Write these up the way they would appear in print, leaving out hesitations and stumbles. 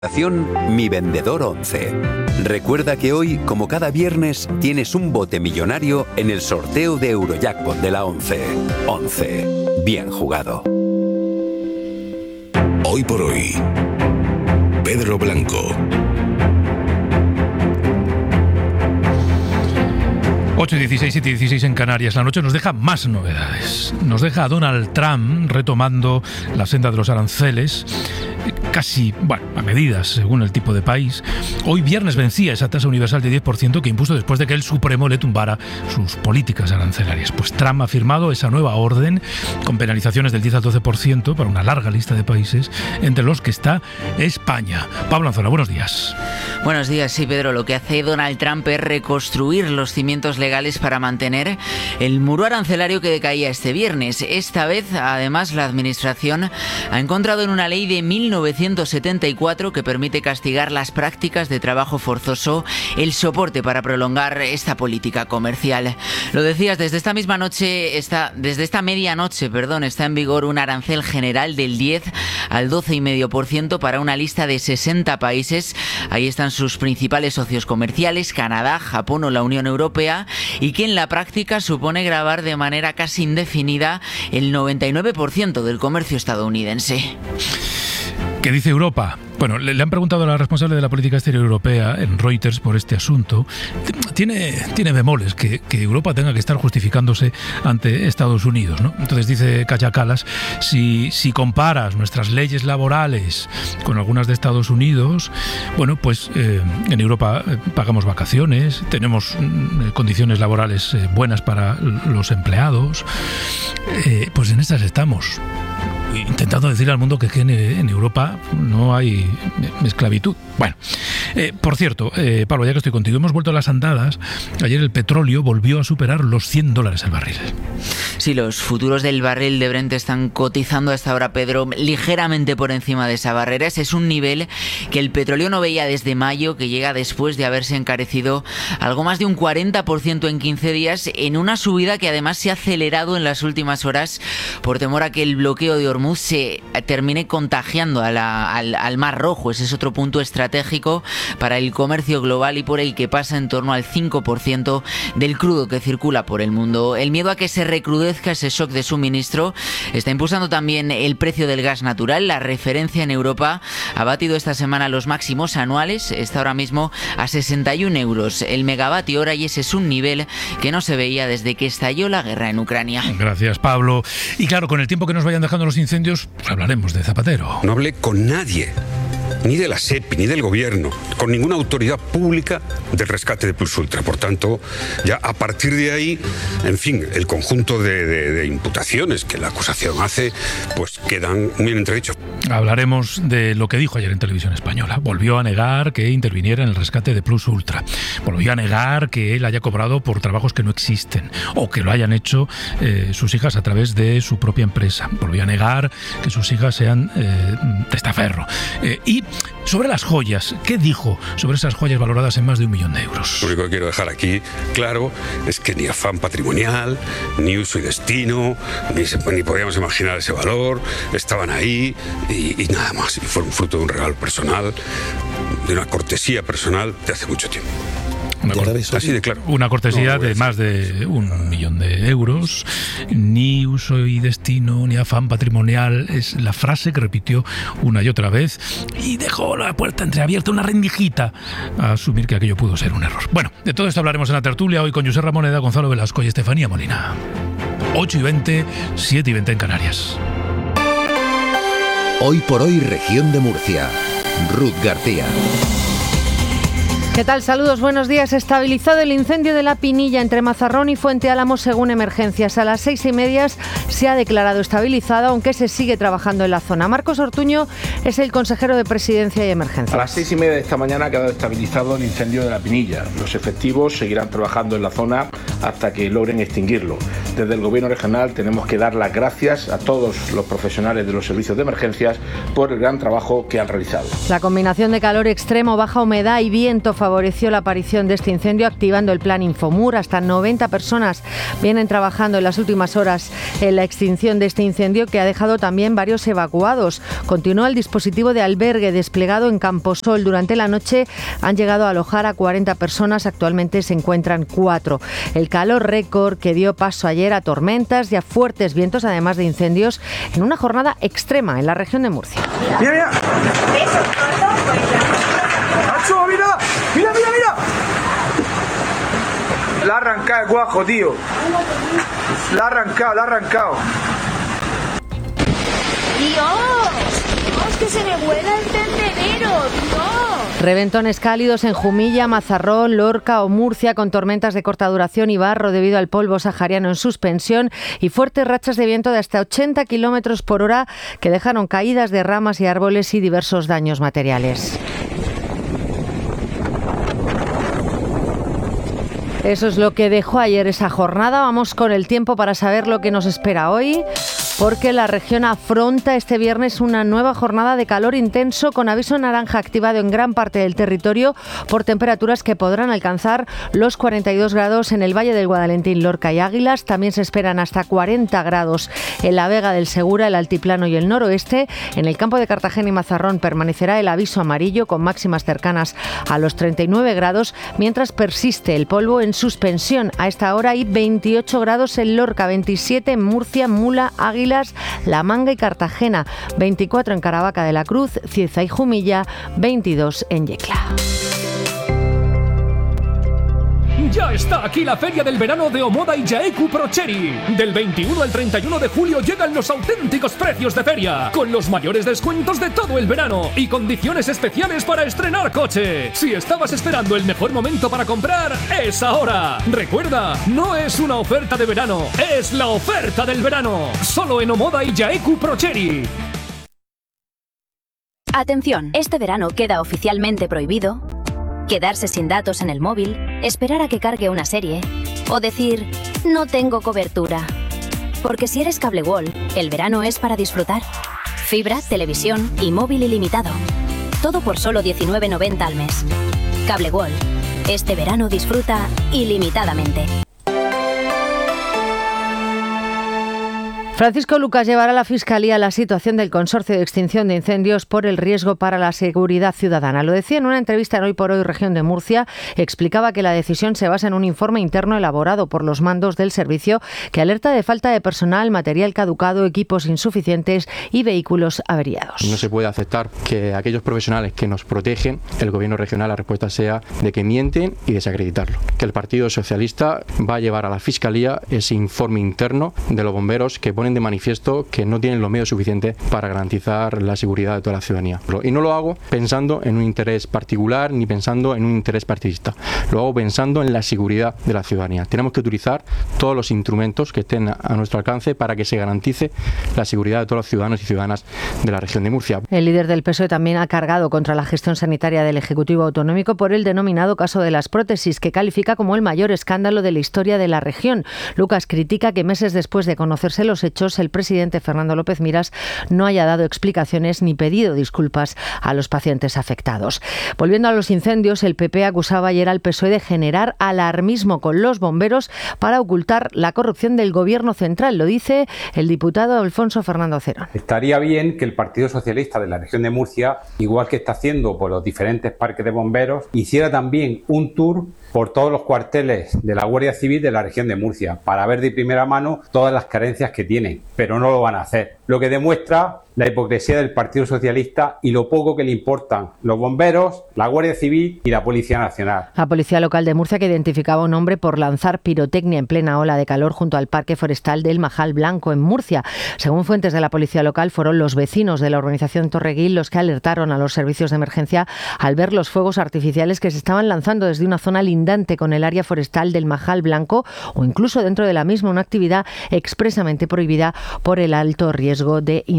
Mi Vendedor 11. Recuerda que hoy, como cada viernes, tienes un bote millonario en el sorteo de Eurojackpot de la 11. 11. Bien jugado. Hoy por hoy, Pedro Blanco. 8:16, 7:16 en Canarias. La noche nos deja más novedades. Nos deja a Donald Trump retomando la senda de los aranceles, casi, a medidas según el tipo de país. Hoy viernes vencía esa tasa universal de 10% que impuso después de que el Supremo le tumbara sus políticas arancelarias. Pues Trump ha firmado esa nueva orden con penalizaciones del 10 al 12% para una larga lista de países, entre los que está España. Pablo Anzola, buenos días. Buenos días, sí, Pedro. Lo que hace Donald Trump es reconstruir los cimientos legales para mantener el muro arancelario que decaía este viernes. Esta vez, además, la Administración ha encontrado en una ley de 1974 que permite castigar las prácticas de trabajo forzoso el soporte para prolongar esta política comercial. Lo decías, desde esta medianoche, está en vigor un arancel general del 10 al 12,5% para una lista de 60 países. Ahí están sus principales socios comerciales, Canadá, Japón o la Unión Europea, y que en la práctica supone gravar de manera casi indefinida el 99% del comercio estadounidense. ¿Qué dice Europa? Bueno, le han preguntado a la responsable de la política exterior europea en Reuters por este asunto. Tiene bemoles que Europa tenga que estar justificándose ante Estados Unidos, ¿no? Entonces dice Kaja Kallas, si comparas nuestras leyes laborales con algunas de Estados Unidos, en Europa pagamos vacaciones, tenemos condiciones laborales buenas para los empleados, pues en estas estamos. Intentando decir al mundo que en Europa no hay esclavitud. Bueno, por cierto, Pablo, ya que estoy contigo, hemos vuelto a las andadas. Ayer el petróleo volvió a superar los $100 el barril. Sí, los futuros del barril de Brent están cotizando hasta ahora, Pedro, ligeramente por encima de esa barrera. Ese es un nivel que el petróleo no veía desde mayo, que llega después de haberse encarecido algo más de un 40% en 15 días, en una subida que además se ha acelerado en las últimas horas por temor a que el bloqueo de Hormuz se termine contagiando al Mar Rojo. Ese es otro punto estratégico para el comercio global y por el que pasa en torno al 5% del crudo que circula por el mundo. El miedo a que se recrudezca ese shock de suministro está impulsando también el precio del gas natural. La referencia en Europa ha batido esta semana los máximos anuales, está ahora mismo a 61 euros el megavatio hora, y ese es un nivel que no se veía desde que estalló la guerra en Ucrania. Gracias, Pablo. Y claro, con el tiempo que nos vayan dejando los incendios, pues hablaremos de Zapatero. No hablé con nadie, ni de la SEPI, ni del gobierno, con ninguna autoridad pública del rescate de Plus Ultra. Por tanto, ya a partir de ahí, en fin, el conjunto de imputaciones que la acusación hace, pues quedan muy entredichos. Hablaremos de lo que dijo ayer en Televisión Española. Volvió a negar que interviniera en el rescate de Plus Ultra. Volvió a negar que él haya cobrado por trabajos que no existen o que lo hayan hecho sus hijas a través de su propia empresa. Volvió a negar que sus hijas sean testaferro. Y sobre las joyas, ¿qué dijo sobre esas joyas valoradas en más de 1 millón de euros? Lo único que quiero dejar aquí claro es que ni afán patrimonial, ni uso y destino, ni podíamos imaginar ese valor, estaban ahí y nada más. Y fueron fruto de un regalo personal, de una cortesía personal de hace mucho tiempo. Así de claro. Una cortesía de más de 1 millón de euros. Ni uso y destino, ni afán patrimonial. Es la frase que repitió una y otra vez y dejó la puerta entreabierta, una rendijita a asumir que aquello pudo ser un error. Bueno, de todo esto hablaremos en la tertulia hoy con José Ramoneda, Gonzalo Velasco y Estefanía Molina. 8:20, 7:20 en Canarias. Hoy por hoy, región de Murcia. Ruth García. ¿Qué tal? Saludos, buenos días. Estabilizado el incendio de La Pinilla entre Mazarrón y Fuente Álamo según emergencias. A las 6:30 se ha declarado estabilizado, aunque se sigue trabajando en la zona. Marcos Ortuño es el consejero de Presidencia y Emergencias. A las 6:30 de esta mañana ha quedado estabilizado el incendio de La Pinilla. Los efectivos seguirán trabajando en la zona hasta que logren extinguirlo. Desde el Gobierno regional tenemos que dar las gracias a todos los profesionales de los servicios de emergencias por el gran trabajo que han realizado. La combinación de calor extremo, baja humedad y viento favorece favoreció la aparición de este incendio activando el plan Infomur. Hasta 90 personas vienen trabajando en las últimas horas en la extinción de este incendio, que ha dejado también varios evacuados. Continúa el dispositivo de albergue desplegado en Camposol. Durante la noche han llegado a alojar a 40 personas. Actualmente se encuentran 4. El calor récord que dio paso ayer a tormentas y a fuertes vientos, además de incendios, en una jornada extrema en la región de Murcia. ¡Mira, mira! ¡Nacho, mira! ¡Mira, mira, mira! La ha arrancado el guajo, tío. La ha arrancado. ¡Dios! ¡Que se me vuela el tendedero! ¡Dios! Reventones cálidos en Jumilla, Mazarrón, Lorca o Murcia, con tormentas de corta duración y barro debido al polvo sahariano en suspensión y fuertes rachas de viento de hasta 80 kilómetros por hora que dejaron caídas de ramas y árboles y diversos daños materiales. Eso es lo que dejó ayer esa jornada. Vamos con el tiempo para saber lo que nos espera hoy, porque la región afronta este viernes una nueva jornada de calor intenso con aviso naranja activado en gran parte del territorio por temperaturas que podrán alcanzar los 42 grados en el Valle del Guadalentín, Lorca y Águilas. También se esperan hasta 40 grados en la Vega del Segura, el Altiplano y el noroeste. En el campo de Cartagena y Mazarrón permanecerá el aviso amarillo con máximas cercanas a los 39 grados, mientras persiste el polvo en suspensión. A esta hora hay 28 grados en Lorca, 27 en Murcia, Mula, Águilas, La Manga y Cartagena, 24 en Caravaca de la Cruz, Cieza y Jumilla, 22 en Yecla. Ya está aquí la Feria del Verano de Omoda y Jaeku Proceri. Del 21 al 31 de julio llegan los auténticos precios de feria, con los mayores descuentos de todo el verano y condiciones especiales para estrenar coche. Si estabas esperando el mejor momento para comprar, es ahora. Recuerda, no es una oferta de verano, es la oferta del verano. Solo en Omoda y Jaeku Proceri. Atención, este verano queda oficialmente prohibido quedarse sin datos en el móvil, esperar a que cargue una serie o decir no tengo cobertura. Porque si eres Cable World, el verano es para disfrutar. Fibra, televisión y móvil ilimitado. Todo por solo 19,90 al mes. Cable World. Este verano disfruta ilimitadamente. Francisco Lucas llevará a la Fiscalía la situación del Consorcio de Extinción de Incendios por el riesgo para la seguridad ciudadana. Lo decía en una entrevista en Hoy por Hoy Región de Murcia. Explicaba que la decisión se basa en un informe interno elaborado por los mandos del servicio que alerta de falta de personal, material caducado, equipos insuficientes y vehículos averiados. No se puede aceptar que aquellos profesionales que nos protegen, el Gobierno regional, la respuesta sea de que mienten y desacreditarlo. Que el Partido Socialista va a llevar a la Fiscalía ese informe interno de los bomberos que ponen de manifiesto que no tienen los medios suficientes para garantizar la seguridad de toda la ciudadanía. Y no lo hago pensando en un interés particular ni pensando en un interés partidista. Lo hago pensando en la seguridad de la ciudadanía. Tenemos que utilizar todos los instrumentos que estén a nuestro alcance para que se garantice la seguridad de todos los ciudadanos y ciudadanas de la región de Murcia. El líder del PSOE también ha cargado contra la gestión sanitaria del Ejecutivo Autonómico por el denominado caso de las prótesis, que califica como el mayor escándalo de la historia de la región. Lucas critica que meses después de conocerse los hechos, el presidente Fernando López Miras no haya dado explicaciones ni pedido disculpas a los pacientes afectados. Volviendo a los incendios, el PP acusaba ayer al PSOE de generar alarmismo con los bomberos para ocultar la corrupción del Gobierno central. Lo dice el diputado Alfonso Fernando Cerón. Estaría bien que el Partido Socialista de la región de Murcia, igual que está haciendo por los diferentes parques de bomberos, hiciera también un tour por todos los cuarteles de la Guardia Civil de la región de Murcia para ver de primera mano todas las carencias que tienen, pero no lo van a hacer. Lo que demuestra la hipocresía del Partido Socialista y lo poco que le importan los bomberos, la Guardia Civil y la Policía Nacional. La Policía Local de Murcia, que identificaba a un hombre por lanzar pirotecnia en plena ola de calor junto al Parque Forestal del Majal Blanco en Murcia. Según fuentes de la Policía Local, fueron los vecinos de la organización Torreguil los que alertaron a los servicios de emergencia al ver los fuegos artificiales que se estaban lanzando desde una zona lindante con el área forestal del Majal Blanco o incluso dentro de la misma, una actividad expresamente prohibida por el alto riesgo de incendio.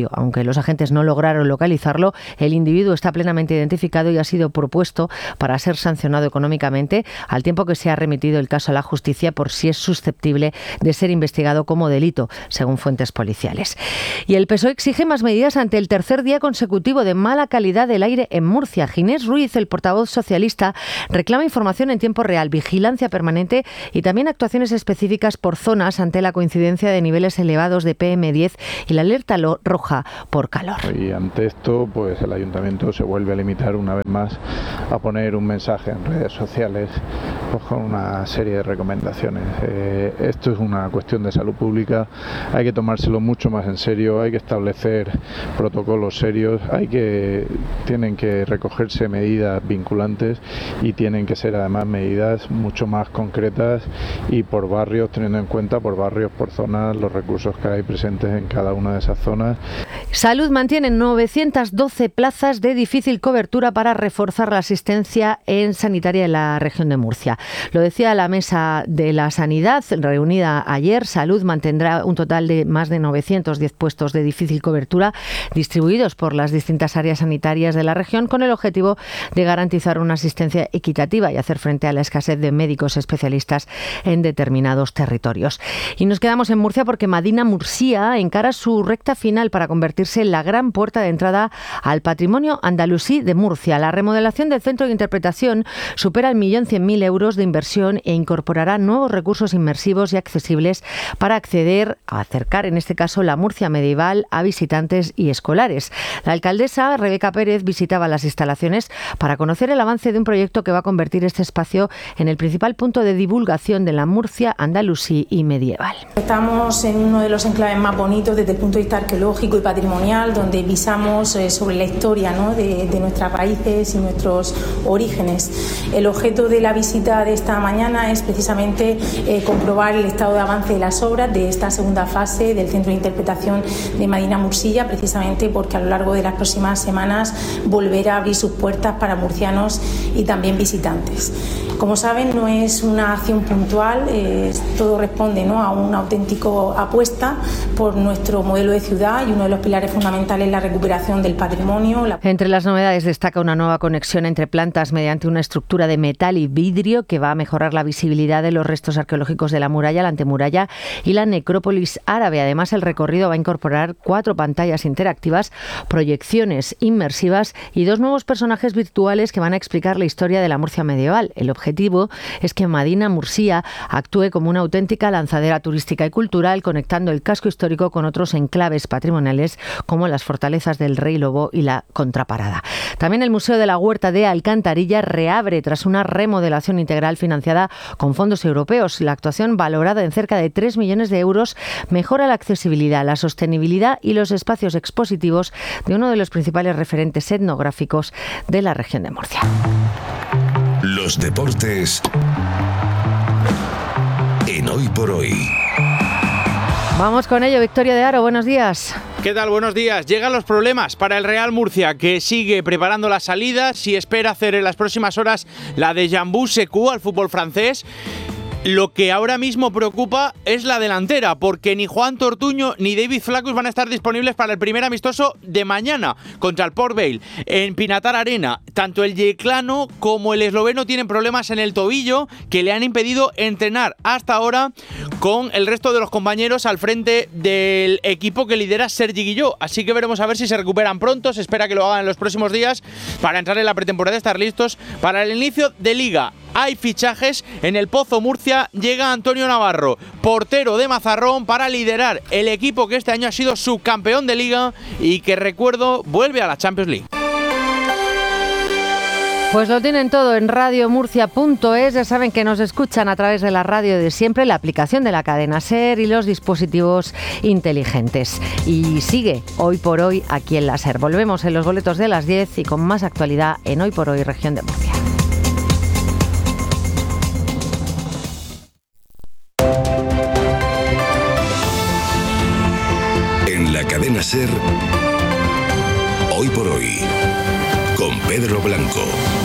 domicilio. Aunque los agentes no lograron localizarlo, el individuo está plenamente identificado y ha sido propuesto para ser sancionado económicamente, al tiempo que se ha remitido el caso a la justicia por si es susceptible de ser investigado como delito, según fuentes policiales. Y el PSOE exige más medidas ante el tercer día consecutivo de mala calidad del aire en Murcia. Ginés Ruiz, el portavoz socialista, reclama información en tiempo real, vigilancia permanente y también actuaciones específicas por zonas ante la coincidencia de niveles elevados de PM10 y la alerta roja por calor. Y ante esto, pues el ayuntamiento se vuelve a limitar una vez más a poner un mensaje en redes sociales pues, con una serie de recomendaciones. Esto es una cuestión de salud pública, hay que tomárselo mucho más en serio, hay que establecer protocolos serios, tienen que recogerse medidas vinculantes y tienen que ser además medidas mucho más concretas y por barrios, teniendo en cuenta por barrios, por zonas, los recursos que hay presentes en cada una de esas zonas. Salud mantiene 912 plazas de difícil cobertura para reforzar la asistencia sanitaria en la región de Murcia. Lo decía la Mesa de la Sanidad, reunida ayer. Salud mantendrá un total de más de 910 puestos de difícil cobertura distribuidos por las distintas áreas sanitarias de la región con el objetivo de garantizar una asistencia equitativa y hacer frente a la escasez de médicos especialistas en determinados territorios. Y nos quedamos en Murcia porque Madina Murcia encara su recta final para convertirse en la gran puerta de entrada al patrimonio andalusí de Murcia. La remodelación del centro de interpretación supera el 1.100.000 euros de inversión e incorporará nuevos recursos inmersivos y accesibles para acercar en este caso la Murcia medieval a visitantes y escolares. La alcaldesa Rebeca Pérez visitaba las instalaciones para conocer el avance de un proyecto que va a convertir este espacio en el principal punto de divulgación de la Murcia andalusí y medieval. Estamos en uno de los enclaves más bonitos desde el punto de vista arqueológico y patrimonial, donde visamos sobre la historia, ¿no?, de nuestras raíces y nuestros orígenes. El objeto de la visita de esta mañana es precisamente comprobar el estado de avance de las obras de esta segunda fase del Centro de Interpretación de Madina Murcia, precisamente porque a lo largo de las próximas semanas volverá a abrir sus puertas para murcianos y también visitantes. Como saben, no es una acción puntual, todo responde, ¿no?, a una auténtica apuesta por nuestro modelo de ciudad y uno de los pilares fundamentales es la recuperación del patrimonio. Entre las novedades destaca una nueva conexión entre plantas mediante una estructura de metal y vidrio que va a mejorar la visibilidad de los restos arqueológicos de la muralla, la antemuralla y la necrópolis árabe. Además, el recorrido va a incorporar 4 pantallas interactivas, proyecciones inmersivas y 2 nuevos personajes virtuales que van a explicar la historia de la Murcia medieval. El objetivo es que Madina Murcia actúe como una auténtica lanzadera turística y cultural, conectando el casco histórico con otros enclaves patrimoniales como las fortalezas del Rey Lobo y la Contraparada. También el Museo de la Huerta de Alcantarilla reabre tras una remodelación integral financiada con fondos europeos. La actuación, valorada en cerca de 3 millones de euros, mejora la accesibilidad, la sostenibilidad y los espacios expositivos de uno de los principales referentes etnográficos de la región de Murcia. Los deportes en Hoy por Hoy. Vamos con ello, Victoria de Aro, buenos días. ¿Qué tal? Buenos días. Llegan los problemas para el Real Murcia, que sigue preparando la salida, si espera hacer en las próximas horas la de Jambou Secou al fútbol francés. Lo que ahora mismo preocupa es la delantera, porque ni Juan Tortuño ni David Flaccus van a estar disponibles para el primer amistoso de mañana contra el Port Vale en Pinatar Arena. Tanto el yeclano como el esloveno tienen problemas en el tobillo que le han impedido entrenar hasta ahora con el resto de los compañeros al frente del equipo que lidera Sergi Guilló. Así que veremos a ver si se recuperan pronto. Se espera que lo hagan en los próximos días para entrar en la pretemporada y estar listos para el inicio de Liga. Hay fichajes en el Pozo Murcia. Llega Antonio Navarro, portero de Mazarrón, para liderar el equipo que este año ha sido subcampeón de Liga y que, recuerdo, vuelve a la Champions League. Pues lo tienen todo en radiomurcia.es. Ya saben que nos escuchan a través de la radio de siempre, la aplicación de la cadena SER y los dispositivos inteligentes. Y sigue Hoy por Hoy aquí en la SER. Volvemos en los boletos de las 10 y con más actualidad en Hoy por Hoy, región de Murcia. La cadena SER, Hoy por Hoy, con Pedro Blanco.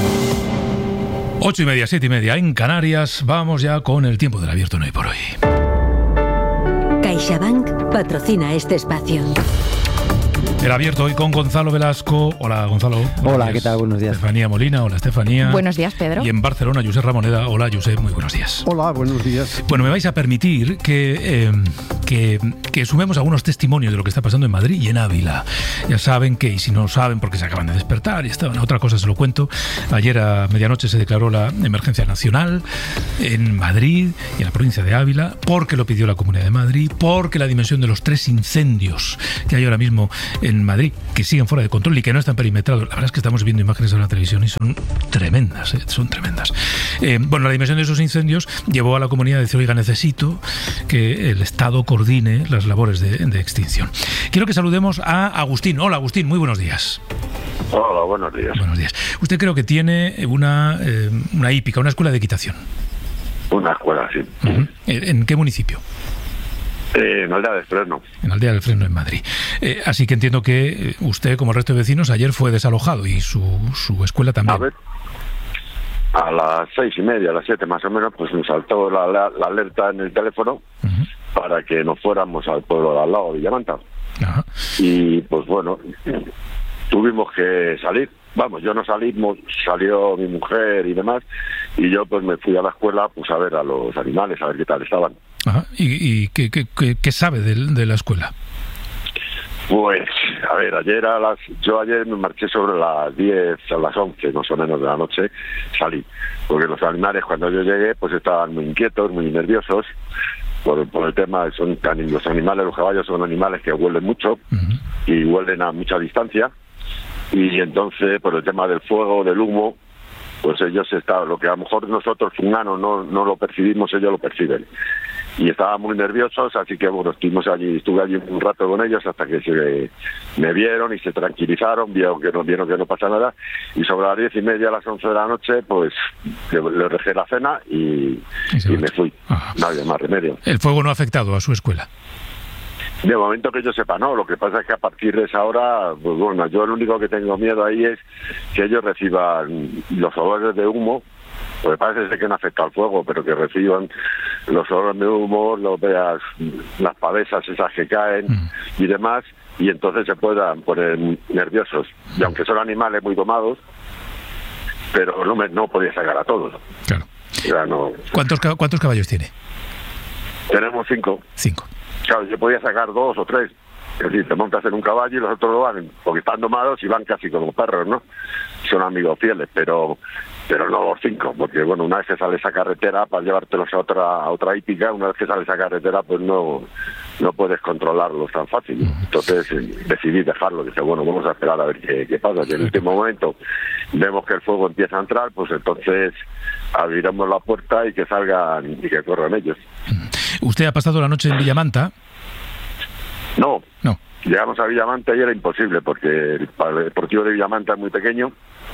8:30, 7:30 en Canarias. Vamos ya con el tiempo del abierto en Hoy por Hoy. CaixaBank patrocina este espacio. El abierto hoy con Gonzalo Velasco. Hola, Gonzalo. Hola, ¿qué tal? Buenos días. Estefanía Molina. Hola, Estefanía. Buenos días, Pedro. Y en Barcelona, Josep Ramoneda. Hola, Josep. Muy buenos días. Hola, buenos días. Bueno, me vais a permitir que sumemos algunos testimonios de lo que está pasando en Madrid y en Ávila. Ya saben que, y si no lo saben porque se acaban de despertar y estaban a otra cosa, se lo cuento. Ayer a medianoche se declaró la emergencia nacional en Madrid y en la provincia de Ávila, porque lo pidió la Comunidad de Madrid, porque la dimensión de los 3 incendios que hay ahora mismo en Madrid, que siguen fuera de control y que no están perimetrados. La verdad es que estamos viendo imágenes en la televisión y son tremendas, son tremendas. Bueno, la dimensión de esos incendios llevó a la comunidad a decir, oiga, necesito que el Estado coordine las labores de extinción. Quiero que saludemos a Agustín. Hola, Agustín, muy buenos días. Hola, buenos días. Buenos días. Usted creo que tiene una hípica, una escuela de equitación. Una escuela, sí. Uh-huh. ¿En qué municipio? En Aldea del Freno. En Aldea del Freno, en Madrid. Así que entiendo que usted, como el resto de vecinos, ayer fue desalojado y su escuela también. A ver, a las 6:30, a las 7 más o menos, pues nos saltó la alerta en el teléfono para que nos fuéramos al pueblo de al lado, Villamanta. Ajá. Y pues bueno, tuvimos que salir. Vamos, yo no salimos, salió mi mujer y demás, y yo pues me fui a la escuela pues a ver a los animales, a ver qué tal estaban. Ajá. ¿Y qué sabe de la escuela? Pues, a ver, yo ayer me marché sobre las 10, a las 11 más o menos de la noche, salí, porque los animales cuando yo llegué pues estaban muy inquietos, muy nerviosos, por el tema, los animales, los caballos son animales que huelen mucho y huelen a mucha distancia, y entonces por el tema del fuego, del humo, pues ellos estaban, lo que a lo mejor nosotros humanos no lo percibimos, ellos lo perciben. Y estaban muy nerviosos, así que bueno, estuve allí un rato con ellos hasta que me vieron y se tranquilizaron, vieron que no pasa nada, y sobre las 10:30, a las 11 de la noche, pues le dejé la cena y me fui. No había más remedio. ¿El fuego no ha afectado a su escuela? De momento que yo sepa, no. Lo que pasa es que a partir de esa hora, pues bueno, yo lo único que tengo miedo ahí es que ellos reciban los olores de humo. Pues parece ser que no afecta al fuego, pero que reciban los olores de humo, veas las pavesas esas que caen y demás, y entonces se puedan poner nerviosos. Y aunque son animales muy domados, pero no podía sacar a todos. Claro. O sea, no. ¿Cuántos caballos tiene? Tenemos 5. 5. Claro, yo podía sacar 2 o 3. Es decir, te montas en un caballo y los otros lo van, porque están domados y van casi como perros, ¿no? Son amigos fieles, pero no los 5, porque bueno, una vez que sale esa carretera para llevártelos a otra hípica, una vez que sale esa carretera, pues no puedes controlarlos tan fácil. Entonces decidí dejarlo, dije, bueno, vamos a esperar a ver qué pasa. Y en el último momento vemos que el fuego empieza a entrar, pues entonces abriremos la puerta y que salgan y que corran ellos. ¿Usted ha pasado la noche en Villamanta? No. Llegamos a Villamanta y era imposible, porque el deportivo de Villamanta es muy pequeño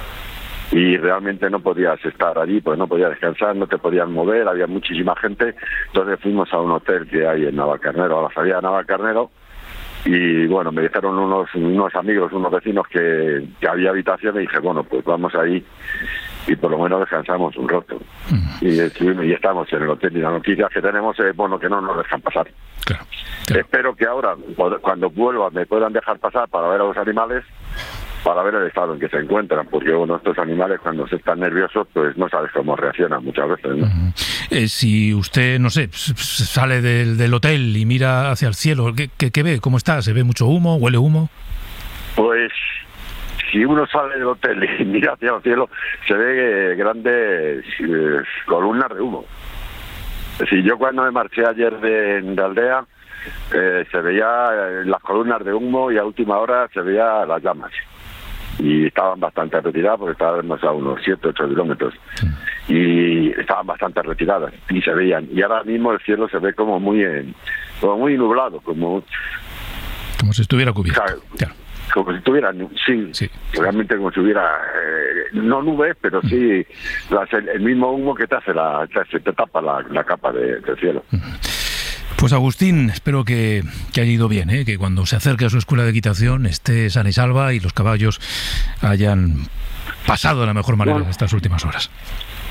y realmente no podías estar allí, pues no podías descansar, no te podías mover, había muchísima gente. Entonces fuimos a un hotel que hay en Navalcarnero, a la salida de Navalcarnero, y bueno, me dijeron unos amigos, unos vecinos que había habitación, y dije, bueno, pues vamos ahí y por lo menos descansamos un rato. Y estamos en el hotel, y la noticia que tenemos es, bueno, que no nos dejan pasar. Claro. Espero que ahora, cuando vuelva, me puedan dejar pasar para ver a los animales, para ver el estado en que se encuentran, porque bueno, estos animales cuando se están nerviosos, pues no sabes cómo reaccionan muchas veces, ¿no? Si usted, no sé, sale del hotel y mira hacia el cielo, ¿qué ve? ¿Cómo está? ¿Se ve mucho humo? ¿Huele humo? Pues si uno sale del hotel y mira hacia el cielo, se ve grandes columnas de humo. Si yo cuando me marché ayer de Aldea, se veía las columnas de humo, y a última hora se veía las llamas. Y estaban bastante retiradas, porque estábamos a unos 7-8 kilómetros. Y estaban bastante retiradas y se veían. Y ahora mismo el cielo se ve como muy nublado, como si estuviera cubierto. Claro. Como si tuviera, sí, realmente como si hubiera, no nubes, pero sí el mismo humo que te tapa la capa del cielo. Pues Agustín, espero que haya ido bien, que cuando se acerque a su escuela de equitación esté sana y salva y los caballos hayan pasado de la mejor manera en estas últimas horas.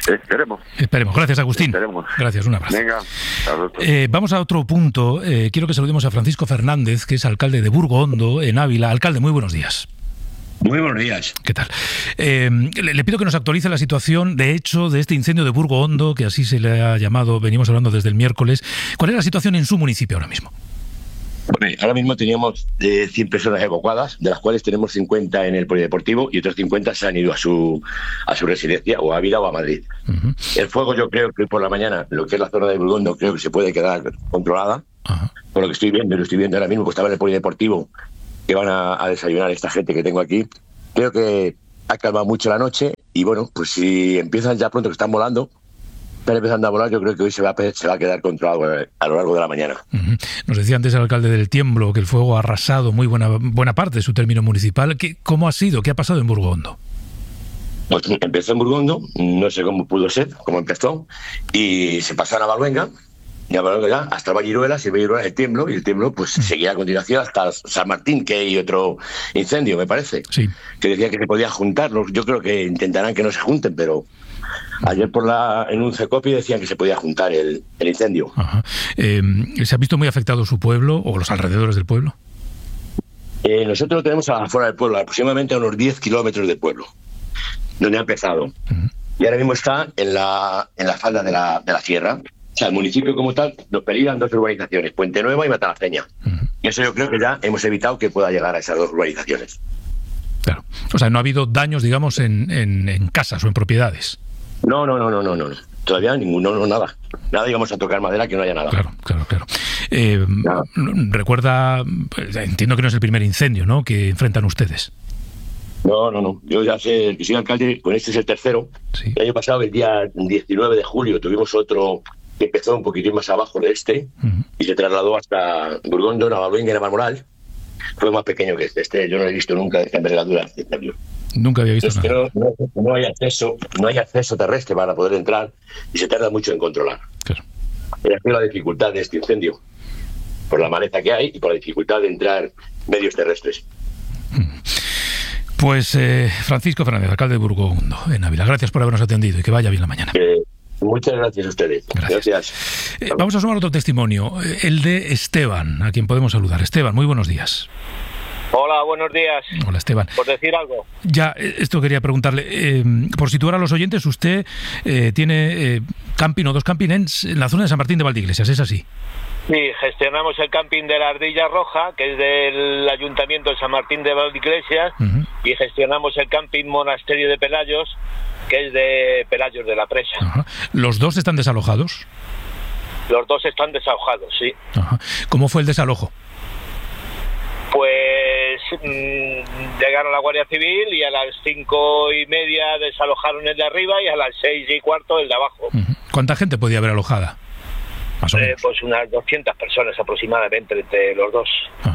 Esperemos. Gracias, Agustín. Esperemos. Gracias, un abrazo. Venga. Vamos a otro punto. Quiero que saludemos a Francisco Fernández, que es alcalde de Burgo Hondo, en Ávila. Alcalde, muy buenos días. Muy buenos días. ¿Qué tal? Le pido que nos actualice la situación, de hecho, de este incendio de Burgo Hondo, que así se le ha llamado, venimos hablando desde el miércoles. ¿Cuál es la situación en su municipio ahora mismo? Bueno, ahora mismo teníamos 100 personas evacuadas, de las cuales tenemos 50 en el polideportivo y otros 50 se han ido a su residencia, o a Ávila o a Madrid. El fuego, yo creo que por la mañana, lo que es la zona de Burgo Hondo, creo que se puede quedar controlada. Por lo que estoy viendo ahora mismo, pues estaba en el polideportivo, que van a desayunar esta gente que tengo aquí. Creo que ha calmado mucho la noche y bueno, pues si empiezan ya pronto, que están volando, están empezando a volar, yo creo que hoy se va a quedar controlado a lo largo de la mañana. Nos decía antes el alcalde del Tiemblo que el fuego ha arrasado muy buena parte de su término municipal. ¿Cómo ha sido? ¿Qué ha pasado en Burgo Hondo? Pues empezó en Burgo Hondo, no sé cómo pudo ser, cómo empezó, y se pasó a Navalvenga, y a Navalvenga ya hasta Valliruelas, y Valliruelas el Tiemblo, y el Tiemblo pues seguía a continuación hasta San Martín, que hay otro incendio, me parece, que decía que se podía juntarlos. Yo creo que intentarán que no se junten, pero ayer en un CECOPI decían que se podía juntar el incendio. ¿Se ha visto muy afectado su pueblo o los alrededores del pueblo? Nosotros lo tenemos afuera del pueblo, aproximadamente a unos 10 kilómetros del pueblo, donde ha empezado. Y ahora mismo está en la falda de la sierra. O sea, el municipio como tal nos peligran 2 urbanizaciones, Puente Nueva y Matalaceña. Y eso yo creo que ya hemos evitado que pueda llegar a esas 2 urbanizaciones. Claro. O sea, no ha habido daños, digamos, en casas o en propiedades. No. Todavía ninguno, nada. Nada, íbamos a tocar madera, que no haya nada. Claro. Recuerda, entiendo que no es el primer incendio, ¿no?, que enfrentan ustedes. No. Yo ya sé que soy alcalde, con este es el tercero. Sí. El año pasado, el día 19 de julio, tuvimos otro que empezó un poquitín más abajo de este y se trasladó hasta Burgo Hondo, Navalvenga y Navalmoral. Fue más pequeño que este. Yo no he visto nunca esta envergadura. Nunca había visto nada. No hay acceso terrestre para poder entrar y se tarda mucho en controlar. Claro. Esa es la dificultad de este incendio, por la maleza que hay y por la dificultad de entrar medios terrestres. Pues Francisco Fernández, alcalde de Burgo Hondo, en Ávila. Gracias por habernos atendido y que vaya bien la mañana. Muchas gracias a ustedes. Gracias. Vamos a sumar otro testimonio, el de Esteban, a quien podemos saludar. Esteban, muy buenos días. Hola, buenos días. Hola, Esteban. ¿Por decir algo? Ya, esto quería preguntarle. Por situar a los oyentes, usted tiene camping o 2 camping en la zona de San Martín de Valdeiglesias, ¿es así? Sí, gestionamos el camping de la Ardilla Roja, que es del Ayuntamiento de San Martín de Valdeiglesias, y gestionamos el camping Monasterio de Pelayos, que es de Pelayos de la Presa. ¿Los 2 están desalojados? Los 2 están desalojados, sí. ¿Cómo fue el desalojo? Pues llegaron la Guardia Civil y a las 5:30 desalojaron el de arriba y a las 6:15 el de abajo. ¿Cuánta gente podía haber alojada? Pues unas 200 personas aproximadamente entre los 2.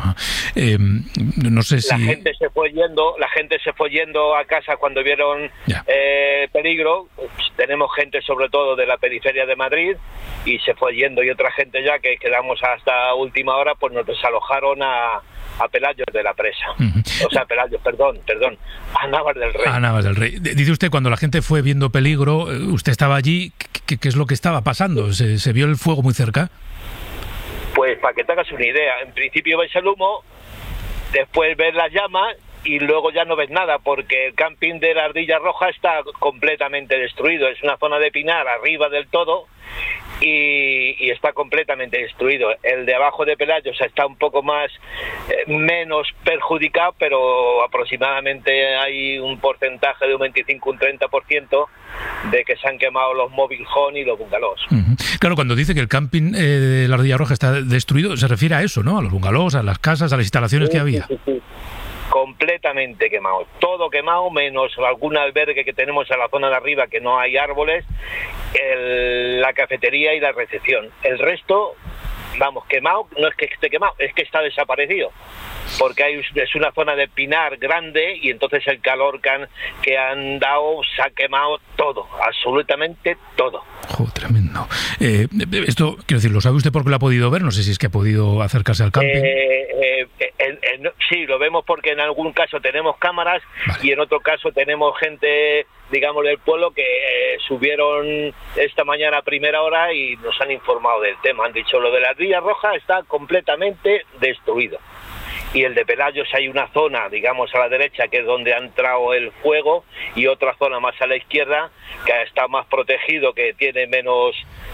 No sé si... La gente se fue yendo a casa cuando vieron peligro. Tenemos gente sobre todo de la periferia de Madrid y se fue yendo, y otra gente ya que quedamos hasta última hora, pues nos desalojaron a Pelayos de la Presa. O sea, Pelayos, perdón, a Navas del Rey. A Navas del Rey. Dice usted, cuando la gente fue viendo peligro, usted estaba allí, ¿qué es lo que estaba pasando? ¿Se vio el fuego muy cerca? Pues para que te hagas una idea, en principio ves el humo, después ves las llamas y luego ya no ves nada, porque el camping de la Ardilla Roja está completamente destruido. Es una zona de pinar arriba del todo y está completamente destruido. El de abajo de Pelayos está un poco menos perjudicado, pero aproximadamente hay un porcentaje de un 25, un 30% de que se han quemado los mobile home y los bungalows. Claro, cuando dice que el camping de la Ardilla Roja está destruido, se refiere a eso, ¿no? A los bungalows, a las casas, a las instalaciones que había. Sí. Completamente quemado, todo quemado, menos algún albergue que tenemos en la zona de arriba que no hay árboles, la cafetería y la recepción. El resto, vamos, quemado, no es que esté quemado, es que está desaparecido, porque es una zona de pinar grande y entonces el calor que han dado se ha quemado todo, absolutamente todo. Tremendo. Esto, quiero decir, ¿lo sabe usted porque lo ha podido ver? No sé si es que ha podido acercarse al camping. Sí, lo vemos porque en algún caso tenemos cámaras y en otro caso tenemos gente, digamos, del pueblo que subieron esta mañana a primera hora y nos han informado del tema. Han dicho, lo de la Ardilla Roja está completamente destruido. Y el de Pelayos hay una zona, digamos, a la derecha, que es donde ha entrado el fuego, y otra zona más a la izquierda, que está más protegido, que tiene menos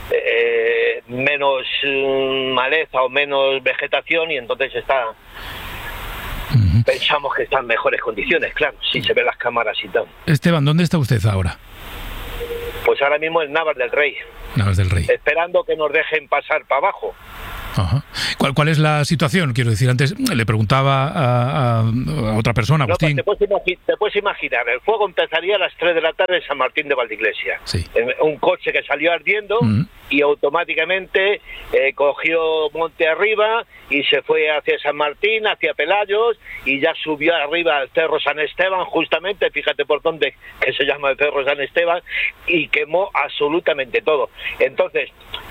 maleza o menos vegetación, y entonces pensamos que está en mejores condiciones, claro, si se ven las cámaras y tal. Esteban, ¿dónde está usted ahora? Pues ahora mismo en Navas del Rey. Navas del Rey. Esperando que nos dejen pasar para abajo. Ajá. ¿Cuál es la situación? Quiero decir, antes le preguntaba a otra persona, Agustín. No, pues te puedes imaginar, el fuego empezaría a las 3 de la tarde en San Martín de Valdiglesia. Sí. Un coche que salió ardiendo y automáticamente cogió monte arriba y se fue hacia San Martín, hacia Pelayos, y ya subió arriba al Cerro San Esteban, justamente, fíjate por dónde, que se llama el Cerro San Esteban, y quemó absolutamente todo. Entonces,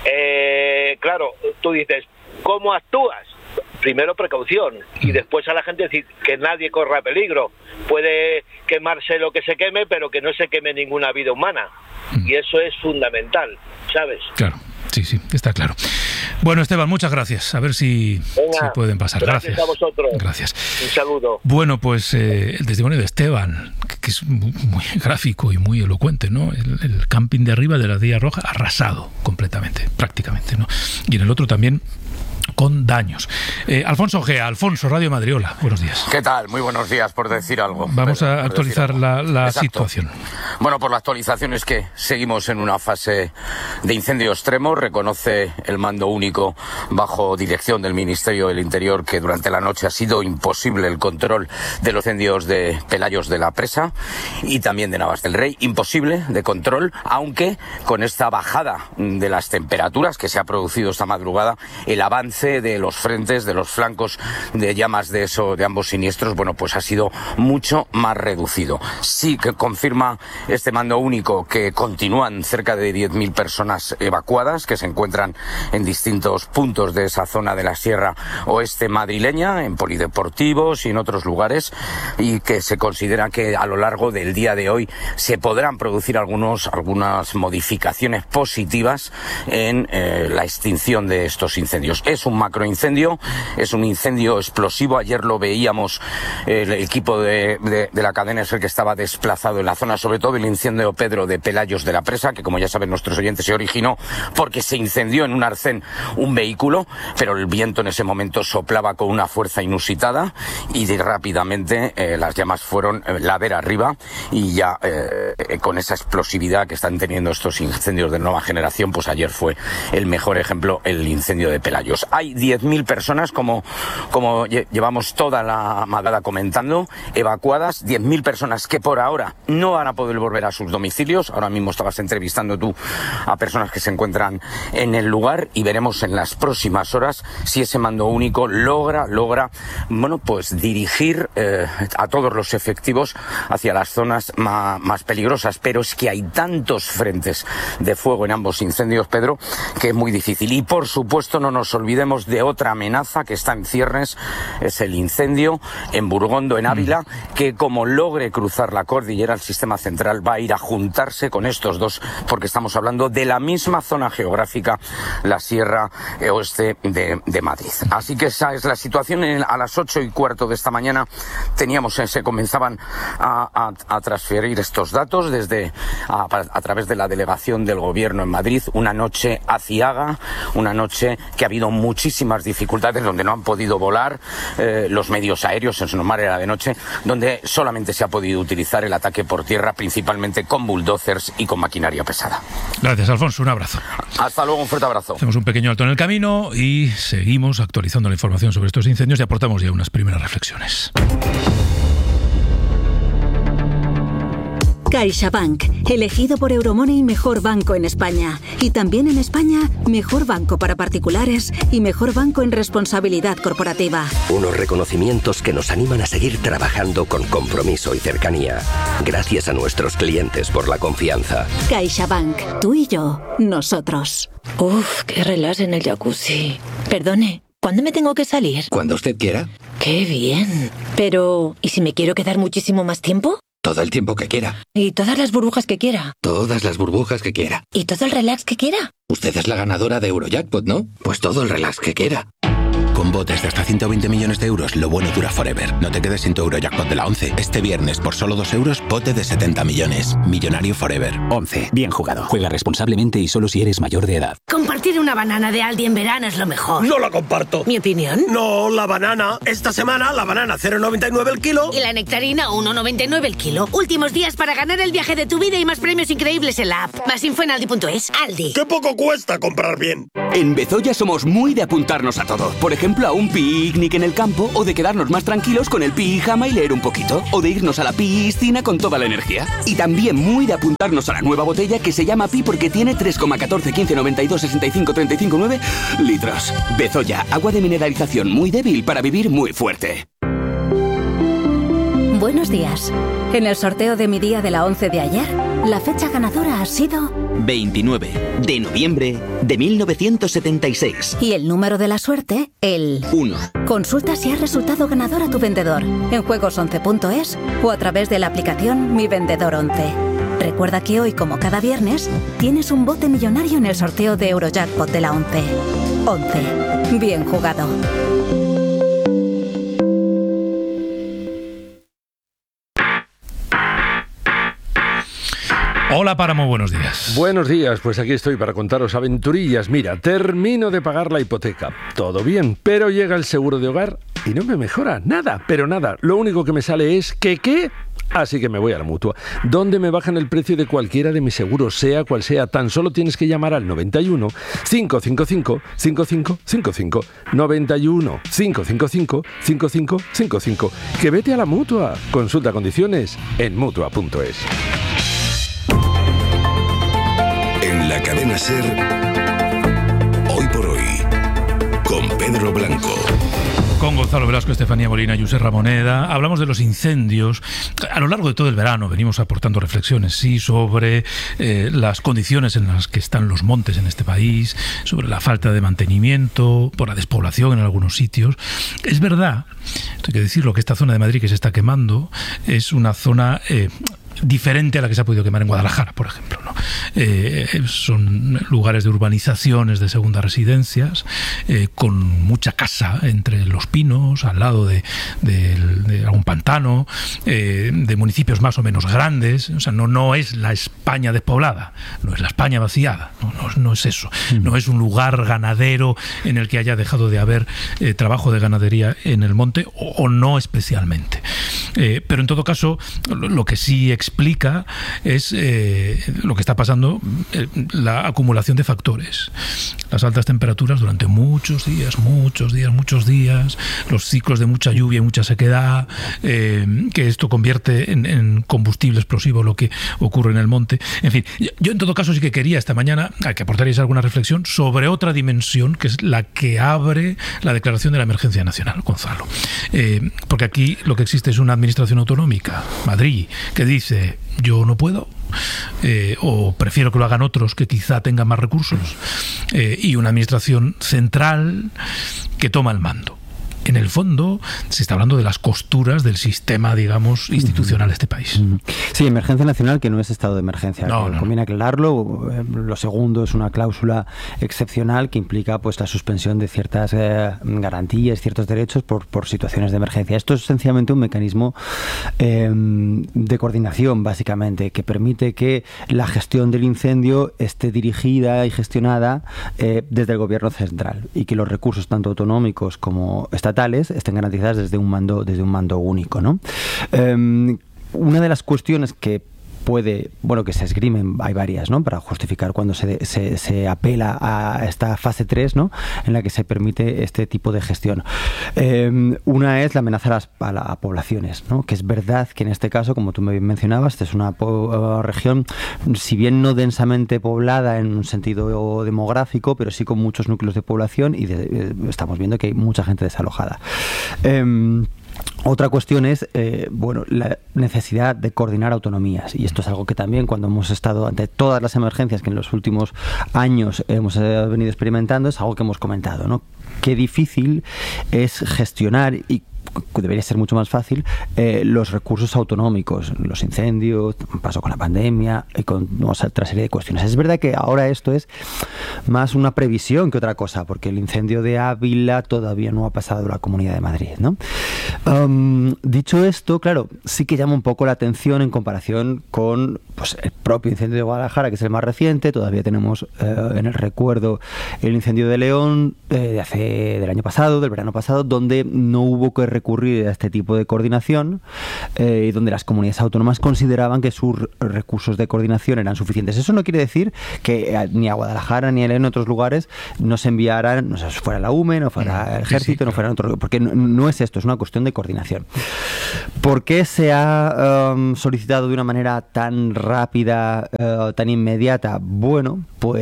claro, tú dices, ¿cómo actúas? Primero precaución y después a la gente decir que nadie corra peligro. Puede quemarse lo que se queme, pero que no se queme ninguna vida humana. Y eso es fundamental, ¿sabes? Claro, sí, está claro. Bueno, Esteban, muchas gracias. A ver si pueden pasar. Gracias a vosotros. Gracias. Un saludo. Bueno, pues el testimonio de Esteban, que es muy gráfico y muy elocuente, ¿no? El camping de arriba de la Ardilla Roja arrasado completamente, prácticamente, ¿no? Y en el otro también con daños. Alfonso Gea, Alfonso, Radio Madrid, hola, buenos días. ¿Qué tal? Muy buenos días, por decir algo. Vamos a actualizar la situación. Bueno, por la actualización es que seguimos en una fase de incendio extremo. Reconoce el mando único bajo dirección del Ministerio del Interior que durante la noche ha sido imposible el control de los incendios de Pelayos de la Presa y también de Navas del Rey. Imposible de control, aunque con esta bajada de las temperaturas que se ha producido esta madrugada, el avance de los frentes, de los flancos de llamas de ambos siniestros, bueno, pues ha sido mucho más reducido. Sí que confirma este mando único que continúan cerca de 10.000 personas evacuadas que se encuentran en distintos puntos de esa zona de la Sierra Oeste madrileña, en polideportivos y en otros lugares, y que se considera que a lo largo del día de hoy se podrán producir algunas modificaciones positivas en la extinción de estos incendios. Es un macroincendio, es un incendio explosivo. Ayer lo veíamos, el equipo de la cadena es el que estaba desplazado en la zona, sobre todo el incendio Pedro de Pelayos de la Presa, que como ya saben nuestros oyentes se originó porque se incendió en un arcén un vehículo, pero el viento en ese momento soplaba con una fuerza inusitada y rápidamente las llamas fueron ladera arriba y ya con esa explosividad que están teniendo estos incendios de nueva generación, pues ayer fue el mejor ejemplo el incendio de Pelayos. Hay 10.000 personas, como llevamos toda la madrugada comentando, evacuadas, 10.000 personas que por ahora no van a poder volver a sus domicilios. Ahora mismo estabas entrevistando tú a personas que se encuentran en el lugar y veremos en las próximas horas si ese mando único logra bueno, pues dirigir a todos los efectivos hacia las zonas más peligrosas. Pero es que hay tantos frentes de fuego en ambos incendios, Pedro, que es muy difícil. Y por supuesto no nos olvidemos de otra amenaza que está en ciernes, es el incendio en Burgondo, en Ávila, que como logre cruzar la cordillera, el sistema central va a ir a juntarse con estos dos, porque estamos hablando de la misma zona geográfica, la Sierra Oeste de Madrid. Así que esa es la situación. A las 8:15 de esta mañana se comenzaban a transferir estos datos a través de la delegación del Gobierno en Madrid. Una noche aciaga, una noche que ha habido muchísimas dificultades, donde no han podido volar los medios aéreos, en su normal era de noche, donde solamente se ha podido utilizar el ataque por tierra, principalmente con bulldozers y con maquinaria pesada. Gracias, Alfonso, un abrazo. Hasta luego, un fuerte abrazo. Hacemos un pequeño alto en el camino y seguimos actualizando la información sobre estos incendios y aportamos ya unas primeras reflexiones. CaixaBank, elegido por Euromoney mejor banco en España. Y también en España, mejor banco para particulares y mejor banco en responsabilidad corporativa. Unos reconocimientos que nos animan a seguir trabajando con compromiso y cercanía. Gracias a nuestros clientes por la confianza. CaixaBank, tú y yo, nosotros. Uf, qué relax en el jacuzzi. Perdone, ¿cuándo me tengo que salir? Cuando usted quiera. ¡Qué bien! Pero, ¿y si me quiero quedar muchísimo más tiempo? Todo el tiempo que quiera. ¿Y todas las burbujas que quiera? Todas las burbujas que quiera. ¿Y todo el relax que quiera? Usted es la ganadora de Eurojackpot, ¿no? Pues todo el relax que quiera. Con botes de hasta 120 millones de euros, lo bueno dura forever. No te quedes sin tu Eurojackpot de la 11. Este viernes, por solo 2 euros, bote de 70 millones. Millonario forever. 11. Bien jugado. Juega responsablemente y solo si eres mayor de edad. Compartir una banana de Aldi en verano es lo mejor. No la comparto. ¿Mi opinión? No, la banana. Esta semana, la banana 0,99 el kilo. Y la nectarina 1,99 el kilo. Últimos días para ganar el viaje de tu vida y más premios increíbles en la app. Más info en aldi.es. Aldi. ¡Qué poco cuesta comprar bien! En Bezoya somos muy de apuntarnos a todo. Por ejemplo, a un picnic en el campo, o de quedarnos más tranquilos con el pijama y leer un poquito, o de irnos a la piscina con toda la energía. Y también muy de apuntarnos a la nueva botella que se llama Pi porque tiene 3,14, 15, 92, 65, 35, 9 litros. Bezoya, agua de mineralización muy débil para vivir muy fuerte. Buenos días. En el sorteo de mi día de la 11 de ayer, la fecha ganadora ha sido 29 de noviembre de 1976. Y el número de la suerte, el 1. Consulta si has resultado ganador a tu vendedor en juegos11.es o a través de la aplicación Mi Vendedor 11. Recuerda que hoy, como cada viernes, tienes un bote millonario en el sorteo de Eurojackpot de la 11. 11. Bien jugado. Hola Páramo, buenos días. Buenos días, pues aquí estoy para contaros aventurillas. Mira, termino de pagar la hipoteca, todo bien, pero llega el seguro de hogar y no me mejora nada, pero nada. Lo único que me sale es que ¿qué? Así que me voy a la Mutua, donde me bajan el precio de cualquiera de mis seguros, sea cual sea. Tan solo tienes que llamar al 91 555 5555. 91 555 5555. Que vete a la Mutua. Consulta condiciones en Mutua.es. En la cadena SER, Hoy por Hoy, con Pedro Blanco. Con Gonzalo Velasco, Estefanía Molina y José Ramoneda. Hablamos de los incendios. A lo largo de todo el verano venimos aportando reflexiones, sí, sobre las condiciones en las que están los montes en este país, sobre la falta de mantenimiento, por la despoblación en algunos sitios. Es verdad, hay que decirlo, que esta zona de Madrid que se está quemando es una zona diferente a la que se ha podido quemar en Guadalajara, por ejemplo, ¿no? Son lugares de urbanizaciones de segundas residencias, con mucha casa entre los pinos, al lado de algún pantano, de municipios más o menos grandes. O sea, no es la España despoblada, no es la España vaciada, no es eso. No es un lugar ganadero en el que haya dejado de haber trabajo de ganadería en el monte, o no especialmente. Pero en todo caso, lo que sí explica es lo que está pasando, la acumulación de factores. Las altas temperaturas durante muchos días, los ciclos de mucha lluvia y mucha sequedad, que esto convierte en combustible explosivo lo que ocurre en el monte. En fin, yo en todo caso sí que quería esta mañana que aportarais alguna reflexión sobre otra dimensión, que es la que abre la declaración de la emergencia nacional, Gonzalo. Porque aquí lo que existe es una administración autonómica, Madrid, que dice: yo no puedo, o prefiero que lo hagan otros que quizá tengan más recursos, y una administración central que toma el mando. En el fondo se está hablando de las costuras del sistema, digamos, institucional de este país. Sí, emergencia nacional, que no es estado de emergencia. Conviene aclararlo. Lo segundo es una cláusula excepcional que implica pues la suspensión de ciertas garantías, ciertos derechos por situaciones de emergencia. Esto es sencillamente un mecanismo de coordinación, básicamente, que permite que la gestión del incendio esté dirigida y gestionada desde el gobierno central, y que los recursos tanto autonómicos como estatales estén garantizadas desde un mando único, ¿no? Una de las cuestiones que que se esgrimen, hay varias, ¿no?, para justificar cuando se apela a esta fase 3, ¿no?, en la que se permite este tipo de gestión. Una es la amenaza a poblaciones, ¿no?, que es verdad que en este caso, como tú me mencionabas, esta es una región, si bien no densamente poblada en un sentido demográfico, pero sí con muchos núcleos de población, y estamos viendo que hay mucha gente desalojada. Otra cuestión es la necesidad de coordinar autonomías, y esto es algo que también, cuando hemos estado ante todas las emergencias que en los últimos años hemos venido experimentando, es algo que hemos comentado, ¿no? Qué difícil es gestionar y debería ser mucho más fácil, los recursos autonómicos, los incendios, pasó con la pandemia y con otra serie de cuestiones. Es verdad que ahora esto es más una previsión que otra cosa, porque el incendio de Ávila todavía no ha pasado a la Comunidad de Madrid, ¿no? Dicho esto, claro, sí que llama un poco la atención en comparación con pues, el propio incendio de Guadalajara, que es el más reciente. Todavía tenemos en el recuerdo el incendio de León del año pasado, del verano pasado, donde no hubo que recurrir a este tipo de coordinación y donde las comunidades autónomas consideraban que sus recursos de coordinación eran suficientes. Eso no quiere decir que ni a Guadalajara ni a León en otros lugares no se enviaran, no sé, fuera la UME, no fuera el Ejército, no fuera otro, porque no es esto, es una cuestión de coordinación. ¿Por qué se ha solicitado de una manera tan rápida, tan inmediata? Bueno,